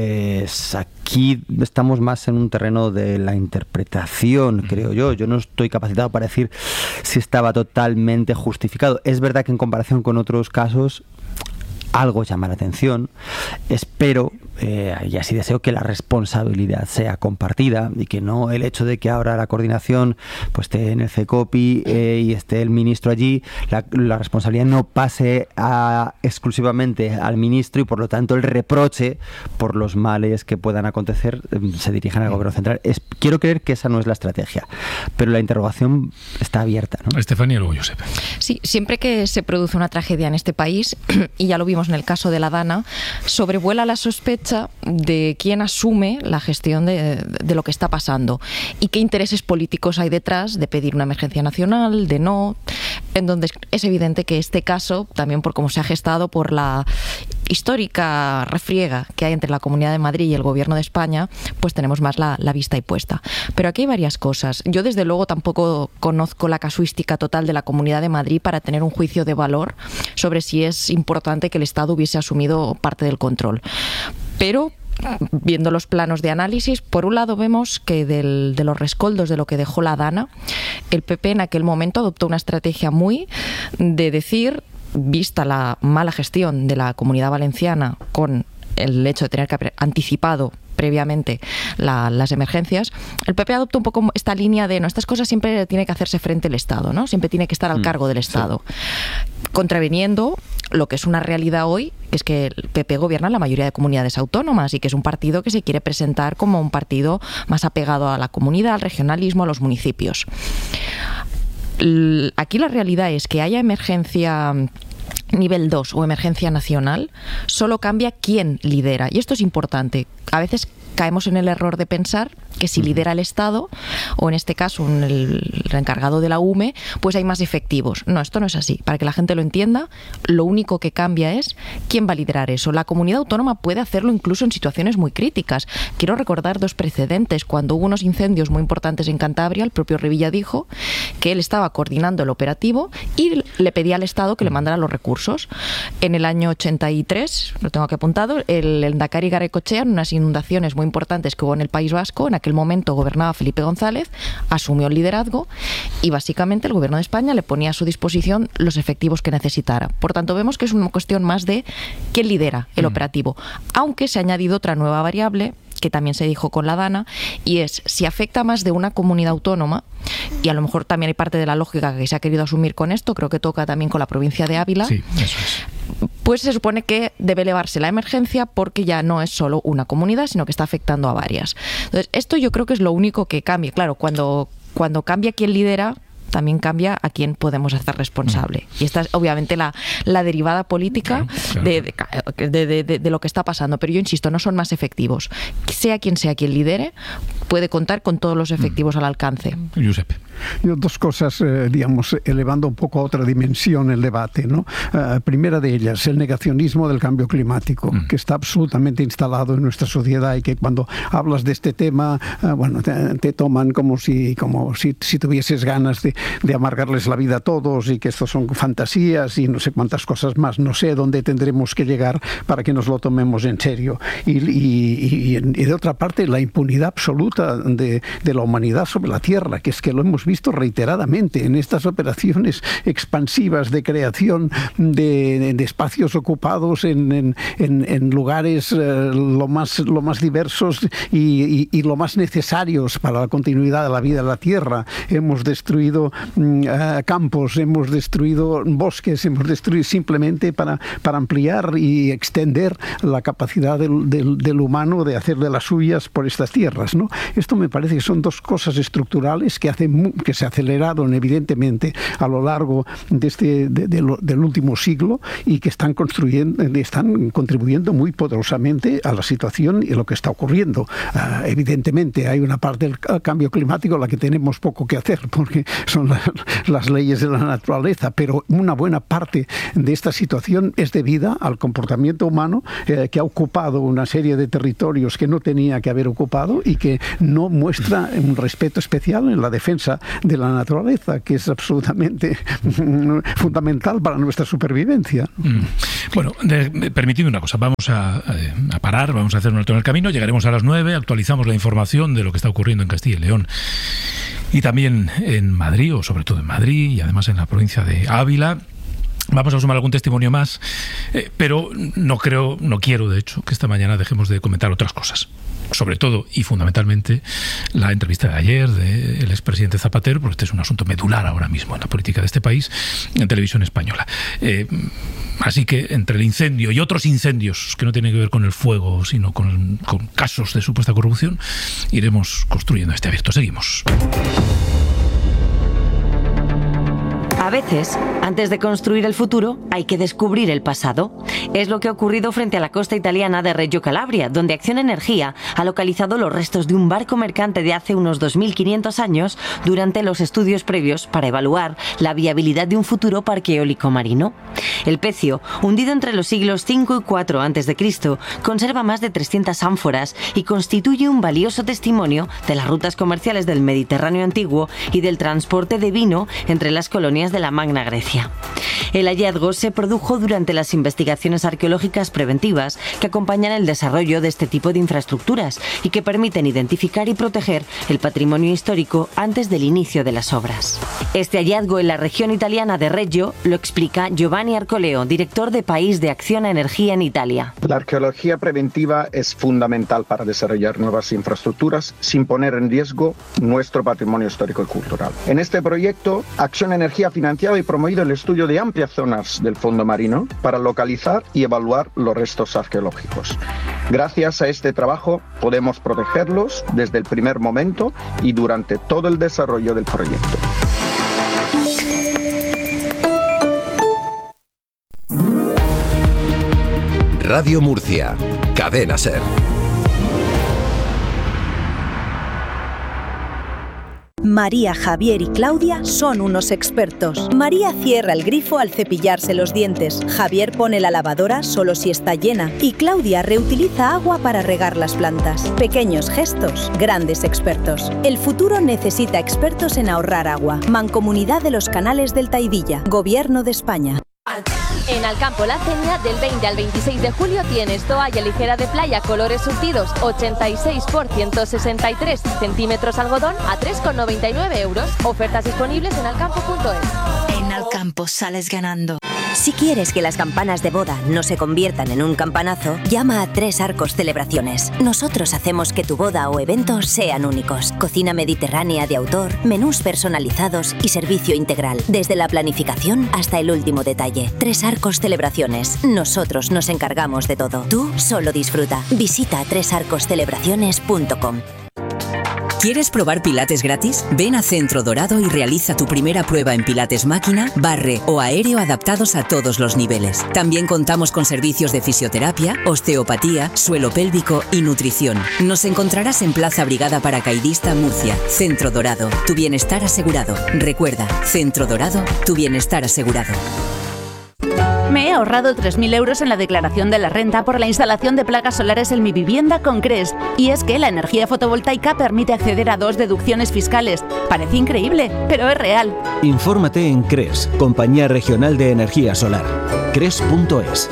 pues aquí estamos más en un terreno de la interpretación, creo yo. Yo no estoy capacitado para decir si estaba totalmente justificado. Es verdad que en comparación con otros casos algo llama la atención. Espero y así deseo que la responsabilidad sea compartida y que no el hecho de que ahora la coordinación pues esté en el CECOPI y esté el ministro allí, la responsabilidad no pase exclusivamente al ministro y por lo tanto el reproche por los males que puedan acontecer se dirijan al gobierno central. Quiero creer que esa no es la estrategia, pero la interrogación está abierta, ¿no? Estefanía, luego Josep. Sí, siempre que se produce una tragedia en este país, y ya lo vimos en el caso de la Dana, sobrevuela la sospecha de quién asume la gestión de lo que está pasando y qué intereses políticos hay detrás de pedir una emergencia nacional, de no. En donde es evidente que este caso, también por cómo se ha gestado, por la histórica refriega que hay entre la Comunidad de Madrid y el Gobierno de España, pues tenemos más la vista ahí puesta. Pero aquí hay varias cosas. Yo desde luego tampoco conozco la casuística total de la Comunidad de Madrid para tener un juicio de valor sobre si es importante que el Estado hubiese asumido parte del control. Pero viendo los planos de análisis, por un lado vemos que de los rescoldos de lo que dejó la Dana, el PP en aquel momento adoptó una estrategia muy de decir, vista la mala gestión de la Comunidad Valenciana con el hecho de tener que haber anticipado previamente las emergencias, el PP adoptó un poco esta línea de, no, estas cosas siempre tiene que hacerse frente al Estado, ¿no? Siempre tiene que estar al cargo del Estado. Sí. Contraviniendo lo que es una realidad hoy, que es que el PP gobierna en la mayoría de comunidades autónomas y que es un partido que se quiere presentar como un partido más apegado a la comunidad, al regionalismo, a los municipios. Aquí la realidad es que haya emergencia nivel 2 o emergencia nacional, solo cambia quién lidera. Y esto es importante. A veces caemos en el error de pensar que si lidera el Estado, o en este caso el encargado de la UME, pues hay más efectivos. No, esto no es así. Para que la gente lo entienda, lo único que cambia es quién va a liderar eso. La comunidad autónoma puede hacerlo incluso en situaciones muy críticas. Quiero recordar dos precedentes. Cuando hubo unos incendios muy importantes en Cantabria, el propio Revilla dijo que él estaba coordinando el operativo y le pedía al Estado que le mandara los recursos. En el año 83, lo tengo aquí apuntado, el Endacari Garaikoetxea, en unas inundaciones muy importantes que hubo en el País Vasco, en aquel momento gobernaba Felipe González, asumió el liderazgo y básicamente el Gobierno de España le ponía a su disposición los efectivos que necesitara. Por tanto, vemos que es una cuestión más de quién lidera el operativo, aunque se ha añadido otra nueva variable que también se dijo con la Dana, y es si afecta más de una comunidad autónoma, y a lo mejor también hay parte de la lógica que se ha querido asumir con esto, creo que toca también con la provincia de Ávila, sí, eso es. Pues se supone que debe elevarse la emergencia porque ya no es solo una comunidad, sino que está afectando a varias. Entonces, esto yo creo que es lo único que cambia. Claro, cuando cambia quién lidera, también cambia a quién podemos hacer responsable. Y esta es obviamente la derivada política de lo que está pasando. Pero yo insisto, no son más efectivos. Sea quien lidere, puede contar con todos los efectivos al alcance. Josep. Yo dos cosas, digamos, elevando un poco a otra dimensión el debate, ¿no? Primera de ellas, el negacionismo del cambio climático, que está absolutamente instalado en nuestra sociedad y que cuando hablas de este tema, bueno, te toman como si tuvieses ganas de amargarles la vida a todos y que estos son fantasías y no sé cuántas cosas más. No sé dónde tendremos que llegar para que nos lo tomemos en serio. Y de otra parte, la impunidad absoluta de la humanidad sobre la Tierra, que es que lo hemos hemos visto reiteradamente en estas operaciones expansivas de creación de espacios ocupados en lugares lo más diversos y lo más necesarios para la continuidad de la vida en la Tierra. Hemos destruido campos, hemos destruido bosques, hemos destruido simplemente para ampliar y extender la capacidad del humano de hacer de las suyas por estas tierras, ¿no? Esto me parece que son dos cosas estructurales que se aceleraron evidentemente a lo largo del último siglo y que están contribuyendo muy poderosamente a la situación y a lo que está ocurriendo. Evidentemente hay una parte del cambio climático en la que tenemos poco que hacer porque son las leyes de la naturaleza, pero una buena parte de esta situación es debida al comportamiento humano que ha ocupado una serie de territorios que no tenía que haber ocupado y que no muestra un respeto especial en la defensa de la naturaleza, que es absolutamente fundamental para nuestra supervivencia. Bueno, permitidme una cosa, vamos a parar, vamos a hacer un alto en el camino, llegaremos a las 9, actualizamos la información de lo que está ocurriendo en Castilla y León y también en Madrid, o sobre todo en Madrid y además en la provincia de Ávila. Vamos a sumar algún testimonio más, pero no quiero, de hecho, que esta mañana dejemos de comentar otras cosas. Sobre todo y fundamentalmente la entrevista de ayer del expresidente Zapatero, porque este es un asunto medular ahora mismo en la política de este país, en televisión española. Así que entre el incendio y otros incendios que no tienen que ver con el fuego, sino con casos de supuesta corrupción, iremos construyendo este abierto. Seguimos. A veces, antes de construir el futuro, hay que descubrir el pasado. Es lo que ha ocurrido frente a la costa italiana de Reggio Calabria, donde Acciona Energía ha localizado los restos de un barco mercante de hace unos 2.500 años durante los estudios previos para evaluar la viabilidad de un futuro parque eólico marino. El pecio, hundido entre los siglos V y IV a.C., conserva más de 300 ánforas y constituye un valioso testimonio de las rutas comerciales del Mediterráneo antiguo y del transporte de vino entre las colonias de la Magna Grecia. El hallazgo se produjo durante las investigaciones arqueológicas preventivas que acompañan el desarrollo de este tipo de infraestructuras y que permiten identificar y proteger el patrimonio histórico antes del inicio de las obras. Este hallazgo en la región italiana de Reggio lo explica Giovanni Arcoleo, director de País de Acciona Energía en Italia. La arqueología preventiva es fundamental para desarrollar nuevas infraestructuras sin poner en riesgo nuestro patrimonio histórico y cultural. En este proyecto, Acciona Energía ha financiado y promovido el estudio de amplias zonas del fondo marino para localizar y evaluar los restos arqueológicos. Gracias a este trabajo podemos protegerlos desde el primer momento y durante todo el desarrollo del proyecto. Radio Murcia, Cadena SER. María, Javier y Claudia son unos expertos. María cierra el grifo al cepillarse los dientes. Javier pone la lavadora solo si está llena. Y Claudia reutiliza agua para regar las plantas. Pequeños gestos, grandes expertos. El futuro necesita expertos en ahorrar agua. Mancomunidad de los Canales del Taidilla. Gobierno de España. En Alcampo La Cenia, del 20 al 26 de julio tienes toalla ligera de playa colores surtidos 86 por 163 centímetros algodón a 3,99 euros. Ofertas disponibles en alcampo.es. En Alcampo sales ganando. Si quieres que las campanas de boda no se conviertan en un campanazo, llama a Tres Arcos Celebraciones. Nosotros hacemos que tu boda o evento sean únicos. Cocina mediterránea de autor, menús personalizados y servicio integral, desde la planificación hasta el último detalle. Tres Arcos Celebraciones. Nosotros nos encargamos de todo. Tú solo disfruta. Visita tresarcoscelebraciones.com. ¿Quieres probar Pilates gratis? Ven a Centro Dorado y realiza tu primera prueba en Pilates máquina, barre o aéreo adaptados a todos los niveles. También contamos con servicios de fisioterapia, osteopatía, suelo pélvico y nutrición. Nos encontrarás en Plaza Brigada Paracaidista, Murcia. Centro Dorado, tu bienestar asegurado. Recuerda, Centro Dorado, tu bienestar asegurado. Me he ahorrado 3.000 euros en la declaración de la renta por la instalación de placas solares en mi vivienda con CRES. Y es que la energía fotovoltaica permite acceder a 2 deducciones fiscales. Parece increíble, pero es real. Infórmate en CRES, Compañía Regional de Energía Solar. CRES.es.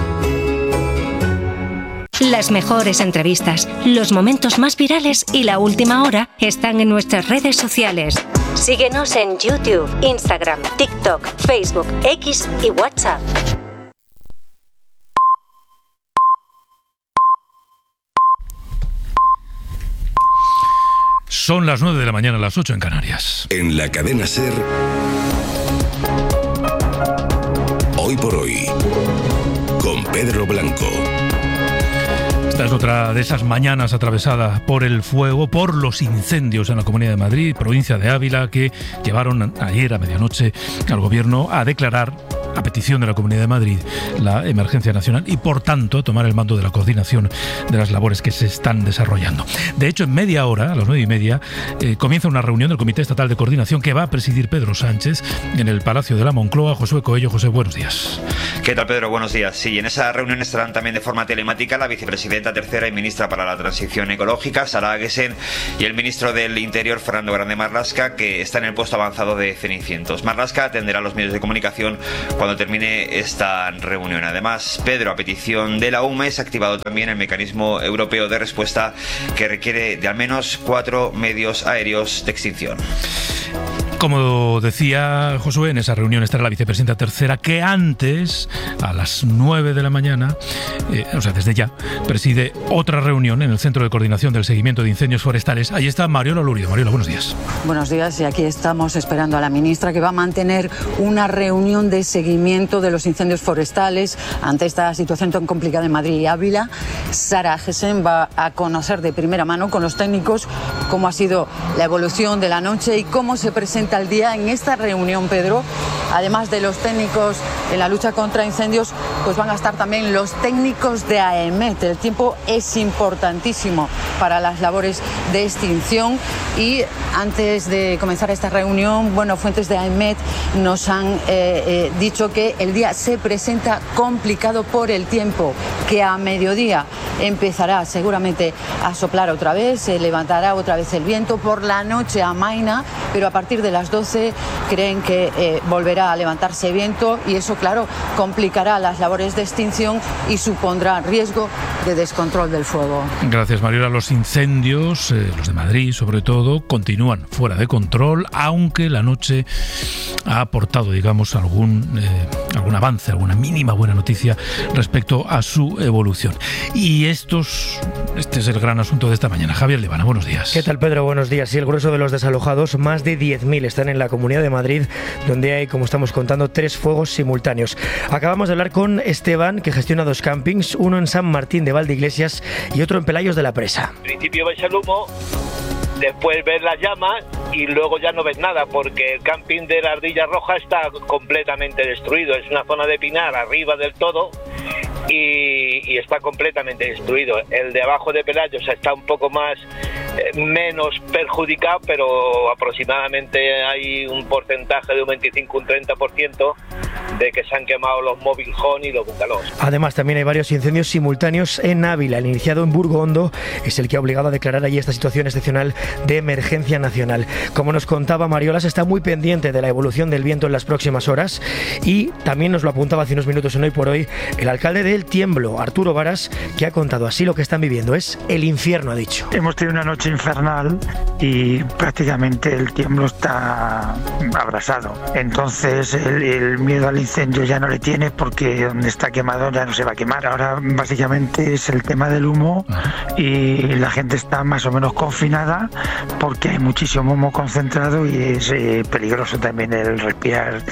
Las mejores entrevistas, los momentos más virales y la última hora están en nuestras redes sociales. Síguenos en YouTube, Instagram, TikTok, Facebook, X y WhatsApp. Son las 9 de la mañana, las 8 en Canarias. En la cadena SER, Hoy por Hoy, con Pedro Blanco. Esta es otra de esas mañanas atravesada por el fuego, por los incendios en la Comunidad de Madrid, provincia de Ávila, que llevaron ayer a medianoche al gobierno a declarar, a petición de la Comunidad de Madrid, la emergencia nacional y, por tanto, tomar el mando de la coordinación de las labores que se están desarrollando. De hecho, en media hora, a las 9:30, comienza una reunión del Comité Estatal de Coordinación que va a presidir Pedro Sánchez en el Palacio de la Moncloa. Josué Coello. José, buenos días. ¿Qué tal, Pedro? Buenos días. Sí, en esa reunión estarán también de forma telemática la vicepresidenta tercera y ministra para la Transición Ecológica, Sara Aguesen, y el ministro del Interior, Fernando Grande Marlaska, que está en el puesto avanzado de Cenicientos. Marlaska atenderá a los medios de comunicación cuando termine esta reunión. Además, Pedro, a petición de la UME, se ha activado también el mecanismo europeo de respuesta, que requiere de al menos 4 medios aéreos de extinción. Como decía Josué, en esa reunión estará la vicepresidenta tercera, que antes, a las 9 de la mañana, o sea, desde ya, preside otra reunión en el Centro de Coordinación del Seguimiento de Incendios Forestales. Ahí está Mariola Lurido. Mariola, buenos días. Buenos días, y aquí estamos esperando a la ministra, que va a mantener una reunión de seguimiento de los incendios forestales ante esta situación tan complicada en Madrid y Ávila. Sara Aguesen va a conocer de primera mano con los técnicos cómo ha sido la evolución de la noche y cómo se presenta al día en esta reunión, Pedro. Además de los técnicos en la lucha contra incendios, pues van a estar también los técnicos de AEMET. El tiempo es importantísimo para las labores de extinción, y antes de comenzar esta reunión, bueno, fuentes de AEMET nos han dicho que el día se presenta complicado por el tiempo, que a mediodía empezará seguramente a soplar otra vez, se levantará otra vez el viento, por la noche amaina, pero a partir de las 12 creen que volverá a levantarse viento, y eso, claro, complicará las labores de extinción y supondrá riesgo de descontrol del fuego. Gracias, Mariola. Los incendios, los de Madrid sobre todo, continúan fuera de control, aunque la noche ha aportado, digamos, algún avance, alguna mínima buena noticia respecto a su evolución. Y este es el gran asunto de esta mañana. Javier Levana, buenos días. ¿Qué tal, Pedro? Buenos días. Sí, el grueso de los desalojados, más de 10.000, están en la Comunidad de Madrid, donde hay, como estamos contando, 3 fuegos simultáneos. Acabamos de hablar con Esteban, que gestiona 2 campings, uno en San Martín de Valdeiglesias y otro en Pelayos de la Presa. Al principio ves el humo, después ves las llamas y luego ya no ves nada, porque el camping de la Ardilla Roja está completamente destruido. Es una zona de pinar arriba del todo y está completamente destruido. El de abajo de Pelayos está un poco menos perjudicado, pero aproximadamente hay un porcentaje de un 25, un 30% de que se han quemado los mobile home y los bungalows. Además, también hay varios incendios simultáneos en Ávila. El iniciado en Burgo Hondo es el que ha obligado a declarar allí esta situación excepcional de emergencia nacional. Como nos contaba Mariola, se está muy pendiente de la evolución del viento en las próximas horas, y también nos lo apuntaba hace unos minutos en Hoy por Hoy el alcalde del Tiemblo, Arturo Varas, que ha contado así lo que están viviendo. Es el infierno, ha dicho. Hemos tenido una noche infernal y prácticamente el Tiemblo está abrasado. Entonces el miedo al incendio ya no le tiene, porque donde está quemado ya no se va a quemar. Ahora básicamente es el tema del humo, y la gente está más o menos confinada porque hay muchísimo humo concentrado, y es peligroso también el respirar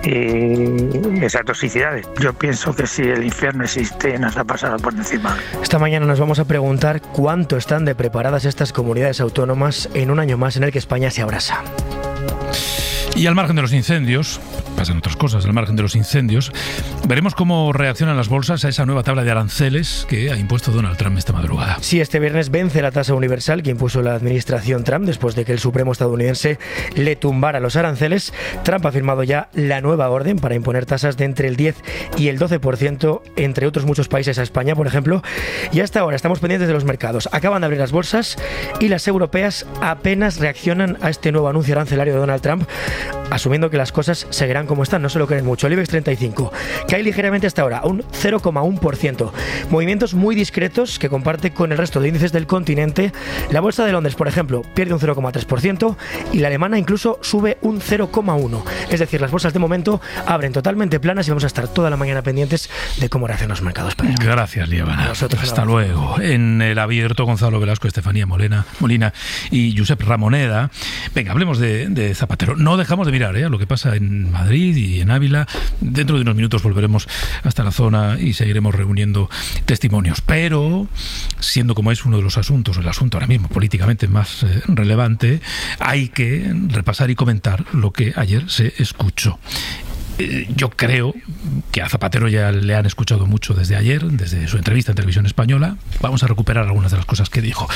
esas toxicidades. Yo pienso que si el infierno existe, nos ha pasado por encima. Esta mañana nos vamos a preguntar cuánto están de preparadas estas comunidades autónomas en un año más en el que España se abrasa. Y al margen de los incendios, pasan otras cosas, al margen de los incendios, veremos cómo reaccionan las bolsas a esa nueva tabla de aranceles que ha impuesto Donald Trump esta madrugada. Sí, este viernes vence la tasa universal que impuso la administración Trump después de que el Supremo estadounidense le tumbara los aranceles. Trump ha firmado ya la nueva orden para imponer tasas de entre el 10 y el 12%, entre otros muchos países, a España, por ejemplo. Y hasta ahora estamos pendientes de los mercados. Acaban de abrir las bolsas y las europeas apenas reaccionan a este nuevo anuncio arancelario de Donald Trump. asumiendo que las cosas seguirán como están, no se lo creen mucho. El IBEX 35 cae ligeramente hasta ahora, un 0,1%. Movimientos muy discretos que comparte con el resto de índices del continente. La bolsa de Londres, por ejemplo, pierde un 0,3% y la alemana incluso sube un 0,1%. Es decir, las bolsas de momento abren totalmente planas y vamos a estar toda la mañana pendientes de cómo reaccionan los mercados. Gracias, Liebana. Hasta luego. En el abierto, Gonzalo Velasco, Estefanía Molina y Josep Ramoneda. Venga, hablemos de Zapatero. No dejamos de mirar lo que pasa en Madrid y en Ávila. Dentro de unos minutos volveremos hasta la zona y seguiremos reuniendo testimonios. Pero, siendo como es uno de los asuntos, el asunto ahora mismo políticamente más relevante, hay que repasar y comentar lo que ayer se escuchó. Yo creo que a Zapatero ya le han escuchado mucho desde ayer, desde su entrevista en Televisión Española. Vamos a recuperar algunas de las cosas que dijo.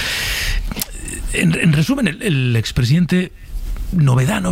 En resumen, el expresidente, novedad,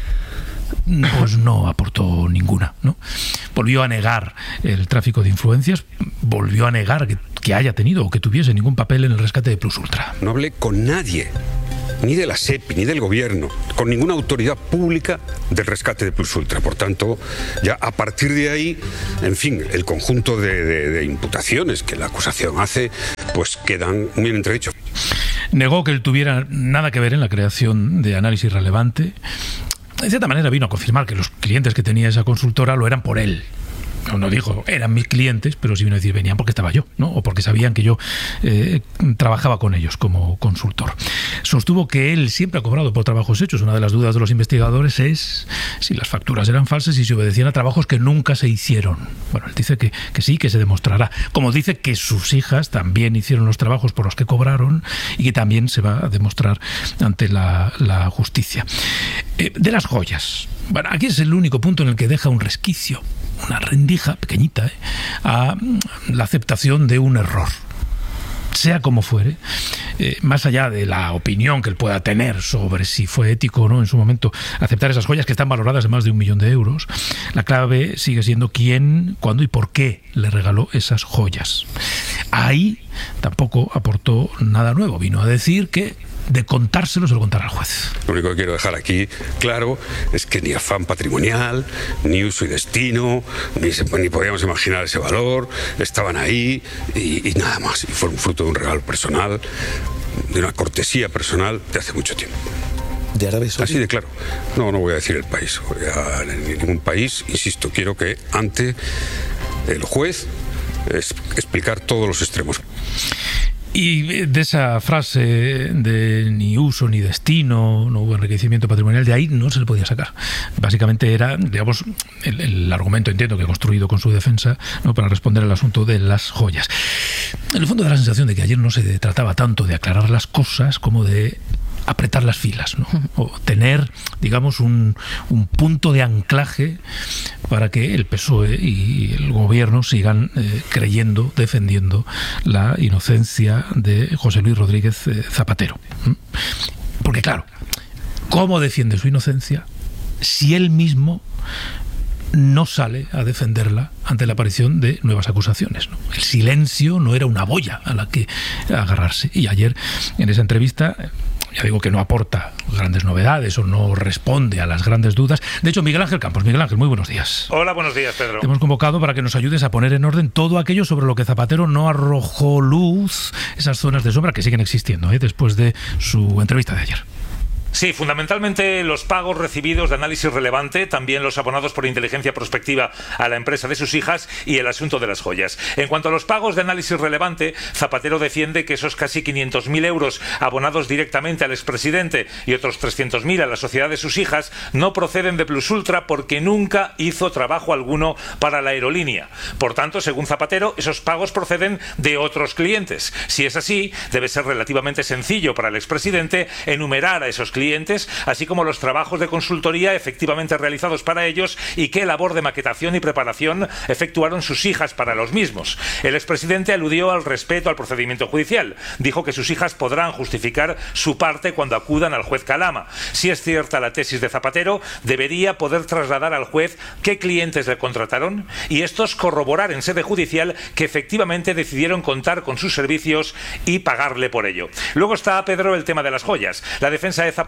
pues no aportó ninguna, ¿no? Volvió a negar el tráfico de influencias, volvió a negar que haya tenido o que tuviese ningún papel en el rescate de Plus Ultra. No hablé con nadie, ni de la SEPI, ni del gobierno, con ninguna autoridad pública del rescate de Plus Ultra. Por tanto, ya a partir de ahí, en fin, el conjunto de imputaciones que la acusación hace, pues quedan muy en entredicho. Negó que él tuviera nada que ver en la creación de Análisis Relevante. De cierta manera vino a confirmar que los clientes que tenía esa consultora lo eran por él. No dijo, eran mis clientes, pero sí vino a decir, venían porque estaba yo, ¿no? O porque sabían que yo trabajaba con ellos como consultor. Sostuvo que él siempre ha cobrado por trabajos hechos. Una de las dudas de los investigadores es si las facturas eran falsas y si obedecían a trabajos que nunca se hicieron. Bueno, él dice que sí, que se demostrará. Como dice que sus hijas también hicieron los trabajos por los que cobraron y que también se va a demostrar ante la justicia. De las joyas. Bueno, aquí es el único punto en el que deja un resquicio, una rendija pequeñita, a la aceptación de un error. Sea como fuere, más allá de la opinión que él pueda tener sobre si fue ético o no en su momento aceptar esas joyas que están valoradas en más de 1 millón de euros, la clave sigue siendo quién, cuándo y por qué le regaló esas joyas. Ahí tampoco aportó nada nuevo. Vino a decir que de contárselo se lo contará al juez. Lo único que quiero dejar aquí claro es que ni afán patrimonial, ni uso y destino, ni podíamos imaginar ese valor, estaban ahí y nada más. Y fueron fruto de un regalo personal, de una cortesía personal de hace mucho tiempo. ¿De Arabia Saudí? Así de claro. No voy a decir el país. En ningún país, insisto, quiero que ante el juez explicar todos los extremos. Y de esa frase de ni uso ni destino, no hubo enriquecimiento patrimonial, de ahí no se le podía sacar. Básicamente era, digamos, el argumento, entiendo, que ha construido con su defensa, ¿no?, para responder al asunto de las joyas. En el fondo da la sensación de que ayer no se trataba tanto de aclarar las cosas como de apretar las filas, ¿no? O tener, digamos, un punto de anclaje para que el PSOE y el gobierno sigan creyendo, defendiendo la inocencia de José Luis Rodríguez Zapatero. Porque claro, ¿cómo defiende su inocencia si él mismo no sale a defenderla ante la aparición de nuevas acusaciones, ¿no? El silencio no era una boya a la que agarrarse. Y ayer, en esa entrevista, ya digo que no aporta grandes novedades o no responde a las grandes dudas. De hecho, Miguel Ángel Campos. Miguel Ángel, muy buenos días. Hola, buenos días, Pedro. Te hemos convocado para que nos ayudes a poner en orden todo aquello sobre lo que Zapatero no arrojó luz, esas zonas de sombra que siguen existiendo, después de su entrevista de ayer. Sí, fundamentalmente los pagos recibidos de Análisis Relevante, también los abonados por inteligencia prospectiva a la empresa de sus hijas y el asunto de las joyas. En cuanto a los pagos de Análisis Relevante, Zapatero defiende que esos casi 500.000 euros abonados directamente al expresidente y otros 300.000 a la sociedad de sus hijas no proceden de Plus Ultra porque nunca hizo trabajo alguno para la aerolínea. Por tanto, según Zapatero, esos pagos proceden de otros clientes. Si es así, debe ser relativamente sencillo para el expresidente enumerar a esos clientes, así como los trabajos de consultoría efectivamente realizados para ellos y qué labor de maquetación y preparación efectuaron sus hijas para los mismos. El expresidente aludió al respeto al procedimiento judicial. Dijo que sus hijas podrán justificar su parte cuando acudan al juez Calama. Si es cierta la tesis de Zapatero, debería poder trasladar al juez qué clientes le contrataron y estos corroborar en sede judicial que efectivamente decidieron contar con sus servicios y pagarle por ello. Luego está, Pedro, el tema de las joyas. La defensa de Zapatero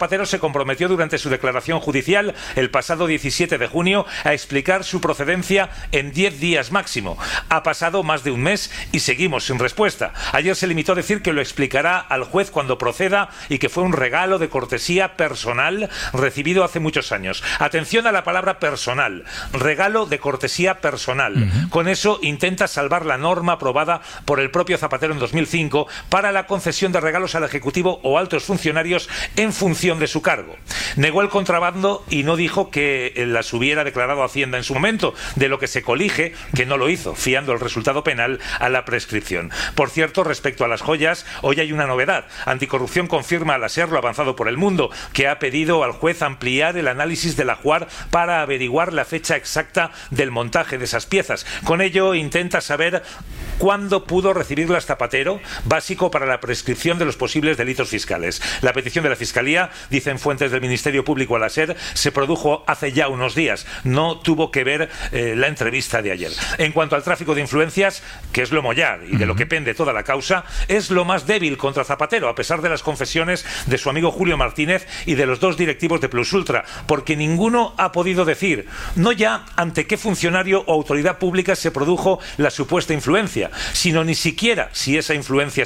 Zapatero se comprometió durante su declaración judicial el pasado 17 de junio a explicar su procedencia en 10 días máximo. Ha pasado más de un mes y seguimos sin respuesta. Ayer se limitó a decir que lo explicará al juez cuando proceda y que fue un regalo de cortesía personal recibido hace muchos años. Atención a la palabra personal. Regalo de cortesía personal. Con eso intenta salvar la norma aprobada por el propio Zapatero en 2005 para la concesión de regalos al Ejecutivo o altos funcionarios en función de su cargo. Negó el contrabando y no dijo que las hubiera declarado Hacienda en su momento, de lo que se colige que no lo hizo, fiando el resultado penal a la prescripción. Por cierto, respecto a las joyas, hoy hay una novedad. Anticorrupción confirma al SER lo avanzado por El Mundo, que ha pedido al juez ampliar el análisis del ajuar para averiguar la fecha exacta del montaje de esas piezas. Con ello intenta saber cuándo pudo recibirlas Zapatero, básico para la prescripción de los posibles delitos fiscales. La petición de la Fiscalía, dicen fuentes del Ministerio Público a la SER, se produjo hace ya unos días. No tuvo que ver la entrevista de ayer. En cuanto al tráfico de influencias, que es lo mollar y de lo que pende toda la causa, es lo más débil contra Zapatero, a pesar de las confesiones de su amigo Julio Martínez y de los dos directivos de Plus Ultra, porque ninguno ha podido decir, no ya ante qué funcionario o autoridad pública se produjo la supuesta influencia, sino ni siquiera si esa influencia